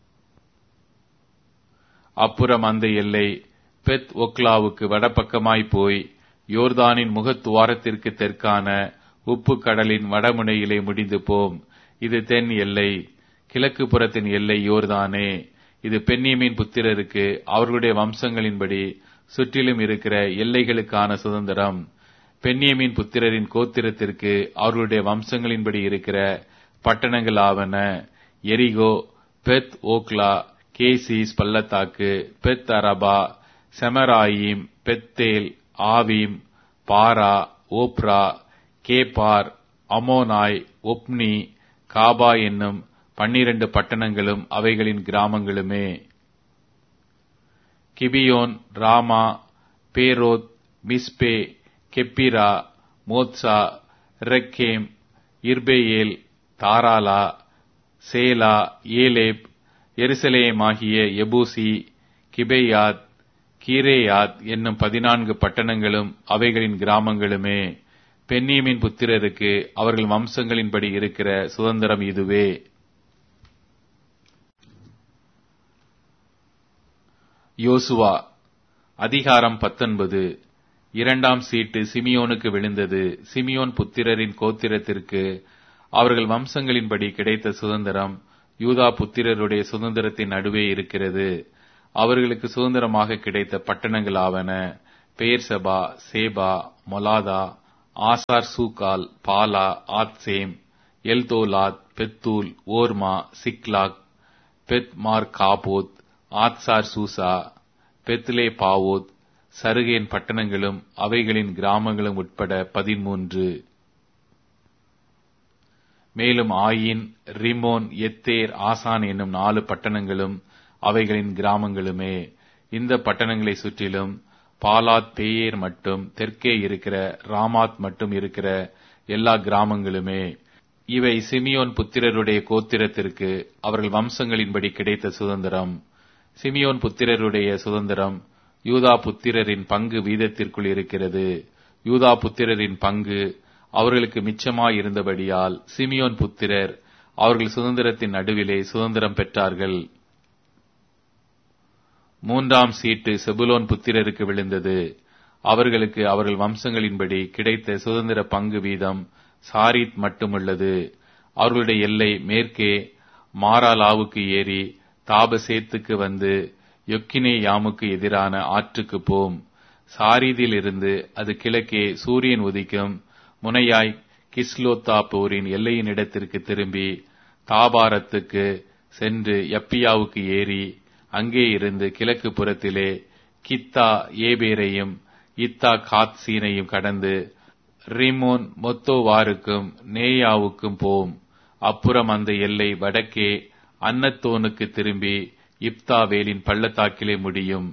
அப்புறம் அந்த எல்லை பெத் ஒக்லாவுக்கு வடபக்கமாய் போய் யோர்தானின் முகத்துவாரத்திற்கு தெற்கான உப்பு கடலின் வடமுனையிலே முடிந்து போம். இது தென் எல்லை. கிழக்கு புறத்தின் எல்லை யோர்தானே. இது பென்யமீன் புத்திரருக்கு அவர்களுடைய வம்சங்களின்படி சுற்றிலும் இருக்கிற எல்லைகளுக்கான சுதந்திரம். பென்யமீன் புத்திரரின் கோத்திரத்திற்கு அவர்களுடைய வம்சங்களின்படி இருக்கிற பட்டணங்கள் ஆவன: எரிகோ, பெத் ஓக்லா, கேசிஸ் பள்ளத்தாக்கு, பெத் அரபா, செமராயிம், பெத்தேல், ஆவீம், பாரா, ஓப்ரா, கேபார், அமோனாய், ஒப்னி, காபா என்னும் பன்னிரண்டு பட்டணங்களும் அவைகளின் கிராமங்களுமே. கிபியோன், ராமா, பேரோத், மிஸ்பே, கெப்பிரா, மோத்சா, ரெக்கேம், இர்பேயேல், தாராலா, சேலா, ஏலேப், எருசலேமாகிய எபூசி, கிபேயாத், கீரேயாத் என்னும் பதினான்கு பட்டணங்களும் அவைகளின் கிராமங்களுமே. பென்யமீன் புத்திரருக்கு அவர்கள் வம்சங்களின்படி இருக்கிற சுதந்திரம் இதுவே. யோசுவா அதிகாரம் பத்தொன்பது. இரண்டாம் சீட்டு சிமியோனுக்கு விழுந்தது. சிமியோன் புத்திரரின் கோத்திரத்திற்கு அவர்கள் வம்சங்களின்படி கிடைத்த சுதந்திரம் யூதா புத்திரருடைய சுதந்திரத்தின் நடுவே இருக்கிறது. அவர்களுக்கு சுதந்திரமாக கிடைத்த பட்டணங்களாவன பெயர்சபா, சேபா, மொலாதா, ஆசார் சூகால், பாலா, ஆத்சேம், எல்தோலாத், பெத்தூல், ஓர்மா, சிக்லாக், பெத் மார் காபோத், ஆத்சார் சூசா, பெத்லே பாவோத், சருகேன் பட்டணங்களும் அவைகளின் கிராமங்களும் உட்பட பதிமூன்று. மேலும் ஆயின், ரிமோன், எத்தேர், ஆசான் என்னும் நாலு பட்டணங்களும் அவைகளின் கிராமங்களுமே. இந்த பட்டணங்களை சுற்றிலும் பாலாத் பேயேர் மட்டும் தெற்கே இருக்கிற ராமாத் மட்டும் இருக்கிற எல்லா கிராமங்களுமே. இவை சிமியோன் புத்திரருடைய கோத்திரத்திற்கு அவர்கள் வம்சங்களின்படி கிடைத்த சுதந்திரம். சிமியோன் புத்திரருடைய சுதந்திரம் யூதா புத்திரரின் பங்கு வீதத்திற்குள் இருக்கிறது. யூதா புத்திரரின் பங்கு அவர்களுக்கு மிச்சமாயிருந்தபடியால் சிமியோன் புத்திரர் அவர்கள் சுதந்திரத்தின் நடுவிலே சுதந்திரம் பெற்றார்கள். மூன்றாம் சீட்டு செபுலோன் புத்திரருக்கு விழுந்தது. அவர்களுக்கு அவர்கள் வம்சங்களின்படி கிடைத்த சுதந்திர பங்கு வீதம் சாரீத் மட்டுமுள்ளது. அவர்களுடைய எல்லை மேற்கே மாராலாவுக்கு ஏறி தாபசேத்துக்கு வந்து யொக்கினே யாமுக்கு எதிரான ஆற்றுக்கு போம். சாரீதில் இருந்து அது கிழக்கே சூரியன் உதிக்கும் முனையாய் கிஸ்லோத்தா போரின் எல்லையின் இடத்திற்கு திரும்பி தாபாரத்துக்கு சென்று யப்பியாவுக்கு ஏறி அங்கே இருந்து கிழக்கு புறத்திலே கித்தா ஏபேரையும் இத்தா காத்சீனையும் கடந்து ரிமோன் மொத்தோவாருக்கும் நேயாவுக்கும் போம். அப்புறம் அந்த எல்லை வடக்கே அன்னத்தோனுக்கு திரும்பி இப்தாவேலின் பள்ளத்தாக்கிலே முடியும்.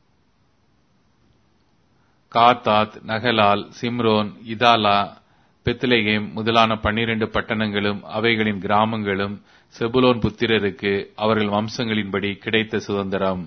காத்தாத், நகலால், சிம்ரோன், இதாலா, பெத்லெகேம் முதலான பன்னிரண்டு பட்டணங்களும் அவைகளின் கிராமங்களும் செபுலோன் புத்திரருக்கு அவர்கள் வம்சங்களின்படி கிடைத்த சுதந்திரம்.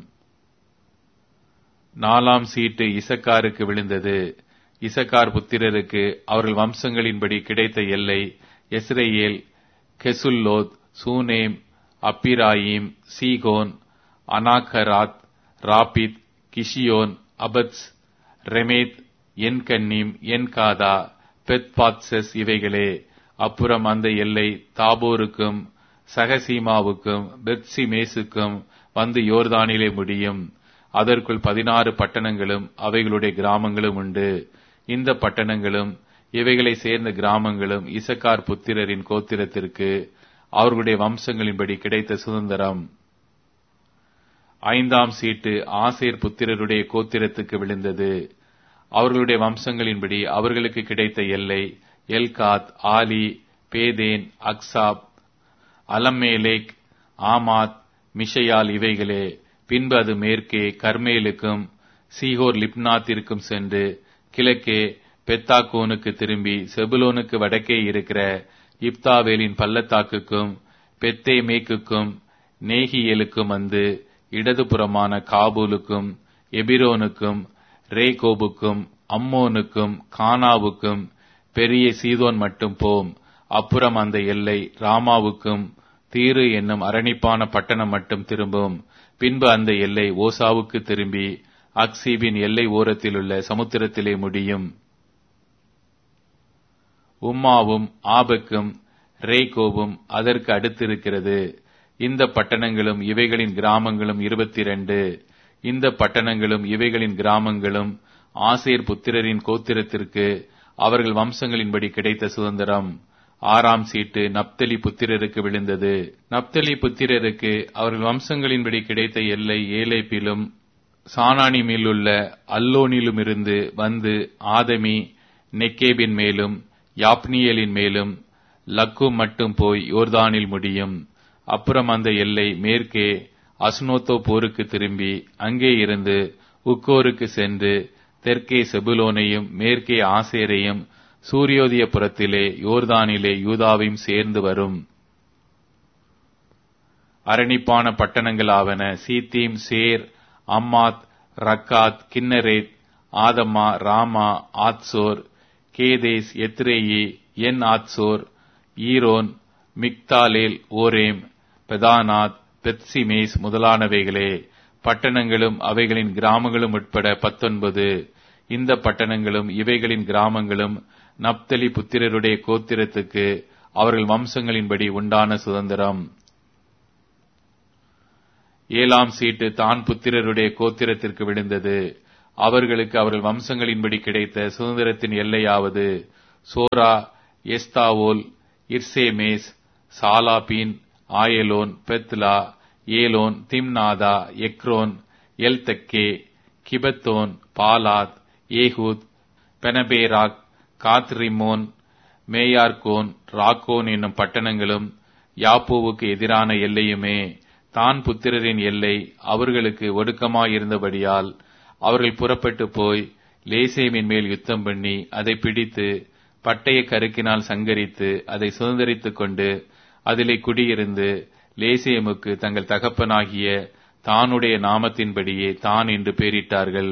நாலாம் சீட்டு இசக்காருக்கு விழுந்தது. இசக்கார் புத்திரருக்கு அவர்கள் வம்சங்களின்படி கிடைத்த எல்லை எஸ்ரேல், கெசுல்லோத், சூனேம், அப்பிராயிம், சீகோன், அனாகராத், ராபித், கிஷியோன், அபத்ஸ், ரெமேத், என்கன்னீம், என்காதா, பெத்பாத்சஸ் இவைகளே. அப்புறம் அந்த எல்லை தாபோருக்கும் சகசீமாவுக்கும் பெத்சிமேசுக்கும் வந்து யோர்தானிலே முடியும். அதற்குள் பதினாறு பட்டணங்களும் அவைகளுடைய கிராமங்களும் உண்டு. இந்த பட்டணங்களும் இவைகளை சேர்ந்த கிராமங்களும் இசக்கார் புத்திரரின் கோத்திரத்திற்கு அவர்களுடைய வம்சங்களின்படி கிடைத்த சுதந்திரம். ஐந்தாம் சீட்டு ஆசேர் புத்திரருடைய கோத்திரத்துக்கு விழுந்தது. அவர்களுடைய வம்சங்களின்படி அவர்களுக்கு கிடைத்த எல்லை எல்காத், ஆலி, பேதேன், அக்சாப், அலம்மேலேக், ஆமாத், மிஷையால் இவைகளே. பின்பு அது மேற்கே கர்மேலுக்கும் சீகோர் லிப்னாத்திற்கும் சென்று கிழக்கே பெத்தாக்கோனுக்கு திரும்பி செபுலோனுக்கு வடக்கே இருக்கிற இப்தாவேலின் பள்ளத்தாக்குக்கும் பெத்தே மேக்குக்கும் நேகியேலுக்கும் வந்து இடதுபுறமான காபூலுக்கும் எபிரோனுக்கும் ரேகோபுக்கும் அம்மோனுக்கும் கானாவுக்கும் பெரிய சீதோன் மட்டும் போம். அப்புறம் அந்த எல்லை ராமாவுக்கும் தீரு என்னும் அரணிப்பான பட்டணம் மட்டும் திரும்பும். பின்பு அந்த எல்லை ஓசாவுக்கு திரும்பி அக்சீபின் எல்லை ஓரத்திலுள்ள சமுத்திரத்திலே முடியும். உம்மாவும் ஆபக்கும் ரேகோவும் அதற்கு அடுத்திருக்கிறது. இந்த பட்டணங்களும் இவைகளின் கிராமங்களும் இருபத்தி இரண்டு. இந்த பட்டணங்களும் இவைகளின் கிராமங்களும் ஆசேர் புத்திரரின் கோத்திரத்திற்கு அவர்கள் வம்சங்களின்படி கிடைத்த சுதந்திரம். ஆறாம் சீட்டு நப்தலி புத்திரருக்கு விழுந்தது. நப்தலி புத்திரருக்கு அவர்கள் வம்சங்களின்படி கிடைத்த எல்லை ஏலேப்பிலும் சானானிமிலுள்ள அல்லோனிலுமிருந்து வந்து ஆதமி நெக்கேபின் மேலும் யாப்னியலின் மேலும் லக்கு மட்டும் போய் யோர்தானில் முடியும். அப்புறம் அந்த எல்லை மேற்கே அஸ்னோத்தோ போருக்கு திரும்பி அங்கே இருந்து உக்கோருக்கு சென்று தெற்கே செபுலோனையும் மேற்கே ஆசேரையும் சூரியோதய புறத்திலே யோர்தானிலே யூதாவையும் சேர்ந்து வரும். அரணிப்பான பட்டணங்களாவன சீத்தீம், சேர், அம்மாத், ரக்காத், கின்னரேத், ஆதமா, ராமா, ஆத்சோர், கேதேஸ், எத்ரேயி, என் ஆத்சோர், ஈரோன், மிக்தாலேல், ஓரேம், பெதானாத், பெத்சிமேஸ் முதலானவைகளே. பட்டணங்களும் அவைகளின் கிராமங்களும் உட்பட பத்தொன்பது. இந்த பட்டணங்களும் இவைகளின் கிராமங்களும் நப்தலி புத்திரருடைய கோத்திரத்துக்கு அவர்கள் வம்சங்களின்படி உண்டான சுதந்திரம். ஏழாம் சீட்டு தான் புத்திரருடைய கோத்திரத்திற்கு விழுந்தது. அவர்களுக்கு அவர்கள் வம்சங்களின்படி கிடைத்த சுதந்திரத்தின் எல்லையாவது சோரா, எஸ்தாவோல், இர்சேமேஸ், சாலாபீன், ஆயலோன், பெத்லா, ஏலோன், திம்னாதா, எக்ரோன், எல்தக்கே, கிபத்தோன், பாலாத், ஏகூத், பெனபேராக், காத்ரிமோன், மேயார்கோன், ராக்கோன் என்னும் பட்டணங்களும் யாப்போவுக்கு எதிரான எல்லையுமே. தான் புத்திரரின் எல்லை அவர்களுக்கு ஒடுக்கமாயிருந்தபடியால் அவர்கள் புறப்பட்டு போய் லேசேமின் மேல் யுத்தம் பண்ணி அதை பிடித்து பட்டய கருக்கினால் சங்கரித்து அதை சுதந்தரித்துக் கொண்டு அதிலே குடியிருந்து லேசேமுக்கு தங்கள் தகப்பனாகிய தானுடைய நாமத்தின்படியே தான் என்று பெயரிட்டார்கள்.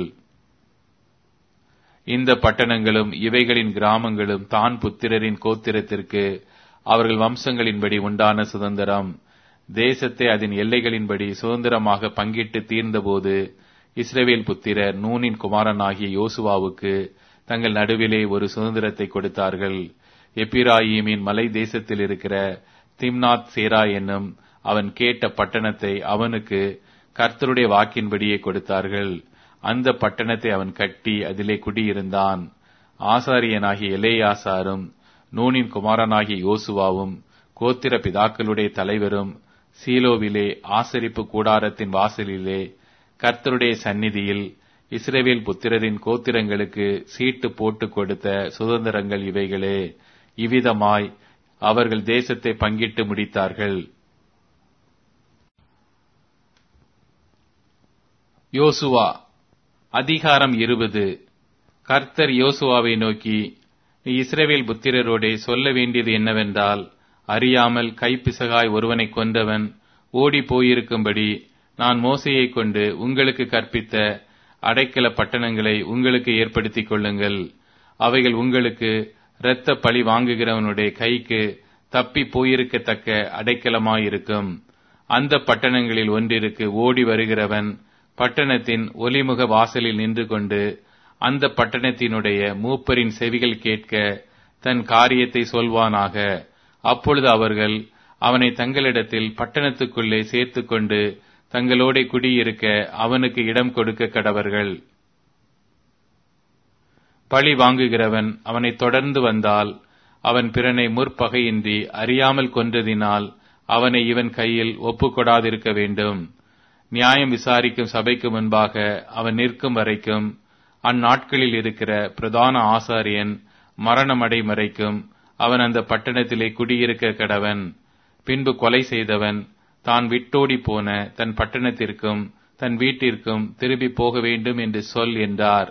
இந்த பட்டணங்களும் இவைகளின் கிராமங்களும் தான் புத்திரரின் கோத்திரத்திற்கு அவர்கள் வம்சங்களின்படி உண்டான சுதந்திரம். தேசத்தை அதன் எல்லைகளின்படி சுதந்திரமாக பங்கிட்டு தீர்ந்தபோது இஸ்ரவேல் புத்திரர் நூனின் குமாரனாகிய யோசுவாவுக்கு தங்கள் நடுவிலே ஒரு சுதந்திரத்தை கொடுத்தார்கள். எப்பிராயீமின் மலை தேசத்தில் இருக்கிற திம்னாத் சேரா என்னும் அவன் கேட்ட பட்டணத்தை அவனுக்கு கர்த்தருடைய வாக்கின்படியே கொடுத்தார்கள். அந்த பட்டணத்தை அவன் கட்டி அதிலே குடியிருந்தான். ஆசாரியனாகிய எலேயாசாரும் நூனின் குமாரனாகிய யோசுவாவும் கோத்திர பிதாக்களுடைய தலைவரும் சீலோவிலே ஆசரிப்பு கூடாரத்தின் வாசலிலே கர்த்தருடைய சந்நிதியில் இஸ்ரவேல் புத்திரரின் கோத்திரங்களுக்கு சீட்டு போட்டு கொடுத்த சுதந்திரங்கள் இவைகளே. இவ்விதமாய் அவர்கள் தேசத்தை பங்கிட்டு முடித்தார்கள். யோசுவா அதிகாரம் இருபது. கர்த்தர் யோசுவாவை நோக்கி, நீ இஸ்ரவேல் புத்திரரோடே சொல்ல வேண்டியது என்னவென்றால், அறியாமல் கைப்பிசகாய் ஒருவனை கொன்றவன் ஓடி போயிருக்கும்படி நான் மோசேயை கொண்டு உங்களுக்கு கற்பித்த அடைக்கல பட்டணங்களை உங்களுக்கு ஏற்படுத்திக் கொள்ளுங்கள். அவைகள் உங்களுக்கு இரத்த பழி வாங்குகிறவனுடைய கைக்கு தப்பி போயிருக்கத்தக்க அடைக்கலமாயிருக்கும். அந்த பட்டணங்களில் ஒன்றிற்கு ஓடி வருகிறவன் பட்டணத்தின் ஒலிமுக வாசலில் நின்று கொண்டு அந்த பட்டணத்தினுடைய மூப்பரின் செவிகள் கேட்க தன் காரியத்தை சொல்வானாக. அப்பொழுது அவர்கள் அவனை தங்களிடத்தில் பட்டணத்துக்குள்ளே சேர்த்துக் கொண்டு தங்களோட குடியிருக்க அவனுக்கு இடம் கொடுக்க கடவர்கள். பழி வாங்குகிறவன் அவனை தொடர்ந்து வந்தால் அவன் பிறனை முற்பகையின்றி அறியாமல் கொன்றதினால் அவனை இவன் கையில் ஒப்புக்கொடாதிருக்க வேண்டும். நியாயம் விசாரிக்கும் சபைக்கு முன்பாக அவன் நிற்கும் வரைக்கும் அந்நாட்களில் இருக்கிற பிரதான ஆசாரியன் மரணமடை வரைக்கும் அவன் அந்த பட்டணத்திலே குடியிருக்க கடவன். பின்பு கொலை செய்தவன் தான் விட்டோடி போன தன் பட்டணத்திற்கும் தன் வீட்டிற்கும் திரும்பி போக வேண்டும் என்று சொல் என்றார்.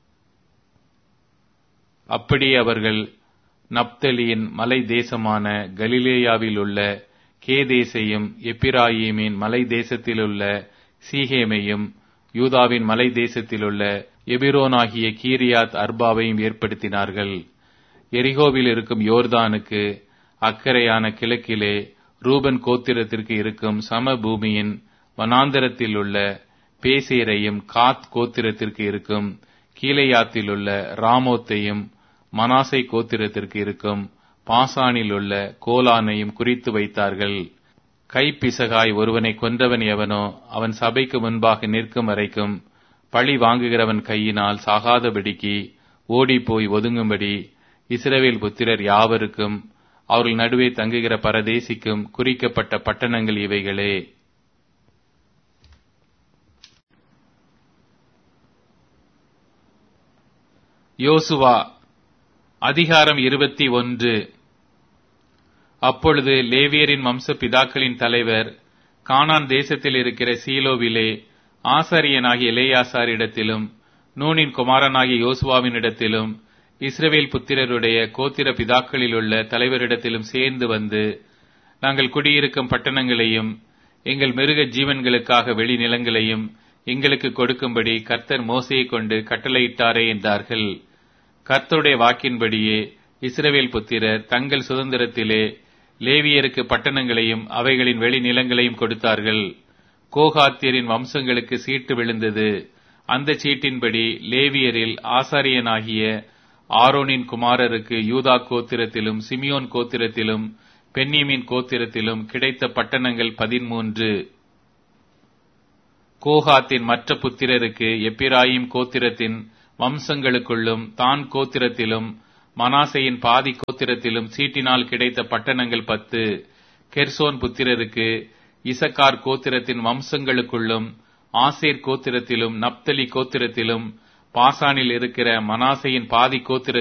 அப்படியே அவர்கள் நப்தலியின் மலை தேசமான கலிலேயாவில் உள்ள கேதேசையும் எப்பிராயீமின் மலை தேசத்திலுள்ள சீகேமையும் யூதாவின் மலை தேசத்திலுள்ள எபிரோனாகிய கீரியாத் அர்பாவையும் ஏற்படுத்தினார்கள். எரிகோவில் இருக்கும் யோர்தானுக்கு அக்கறையான கிழக்கிலே ரூபன் கோத்திரத்திற்கு இருக்கும் சம பூமியின் வனாந்தரத்தில் உள்ள பேசேரையும் காத் கோத்திரத்திற்கு இருக்கும் கீலேயாத்தில் உள்ள ராமோத்தையும் மனாசை கோத்திரத்திற்கு இருக்கும் பாசானில் உள்ள கோலானையும் குறித்து வைத்தார்கள். கைப்பிசகாய் ஒருவனை கொன்றவன் எவனோ அவன் சபைக்கு முன்பாக நிற்கும் வரைக்கும் பழி வாங்குகிறவன் கையினால் சாகாதபடிக்கு ஓடிப்போய் ஒதுங்கும்படி இஸ்ரவேல் புத்திரர் யாவருக்கும் அவர்கள் நடுவே தங்குகிற பரதேசிக்கும் குறிக்கப்பட்ட பட்டணங்கள் இவைகளே. யோசுவா அதிகாரம் இருபத்தி ஒன்று. அப்பொழுது லேவியரின் வம்ச பிதாக்களின் தலைவர் கானான் தேசத்தில் இருக்கிற சீலோவிலே ஆசாரியனாகிய எலேயாசாரிடத்திலும் நூனின் குமாரனாகிய யோசுவாவினிடத்திலும் இஸ்ரவேல் புத்திரருடைய கோத்திர பிதாக்களில் உள்ள தலைவரிடத்திலும் சேர்ந்து வந்து, நாங்கள் குடியிருக்கும் பட்டணங்களையும் எங்கள் மிருக ஜீவன்களுக்காக வெளி நிலங்களையும் எங்களுக்கு கொடுக்கும்படி கர்த்தர் மோசேயை கொண்டு கட்டளையிட்டாரே என்றார்கள். கர்த்தருடைய வாக்கின்படியே இஸ்ரவேல் புத்திரர் தங்கள் சுதந்திரத்திலே லேவியருக்கு பட்டணங்களையும் அவைகளின் வெளி நிலங்களையும் கொடுத்தார்கள். கோகாத்தியரின் வம்சங்களுக்கு சீட்டு விழுந்தது. அந்த சீட்டின்படி லேவியரில் ஆசாரியனாகிய ஆரோனின் குமாரருக்கு யூதா கோத்திரத்திலும் சிமியோன் கோத்திரத்திலும் பென்யமீன் கோத்திரத்திலும் கிடைத்த பட்டணங்கள் பதிமூன்று. கோகாத்தின் மற்ற புத்திரருக்கு எப்பிராயிம் கோத்திரத்தின் வம்சங்களுக்குள்ளும் தான் கோத்திரத்திலும் மனாசையின் பாதி கோத்திரத்திலும் சீட்டினால் கிடைத்த பட்டணங்கள் பத்து. கெர்சோன் புத்திரருக்கு இசக்கார் கோத்திரத்தின் வம்சங்களுக்குள்ளும் ஆசேர் கோத்திரத்திலும் நப்தலி கோத்திரத்திலும் பாசானில் இருக்கிற மனாசையின் பாதி கோத்திர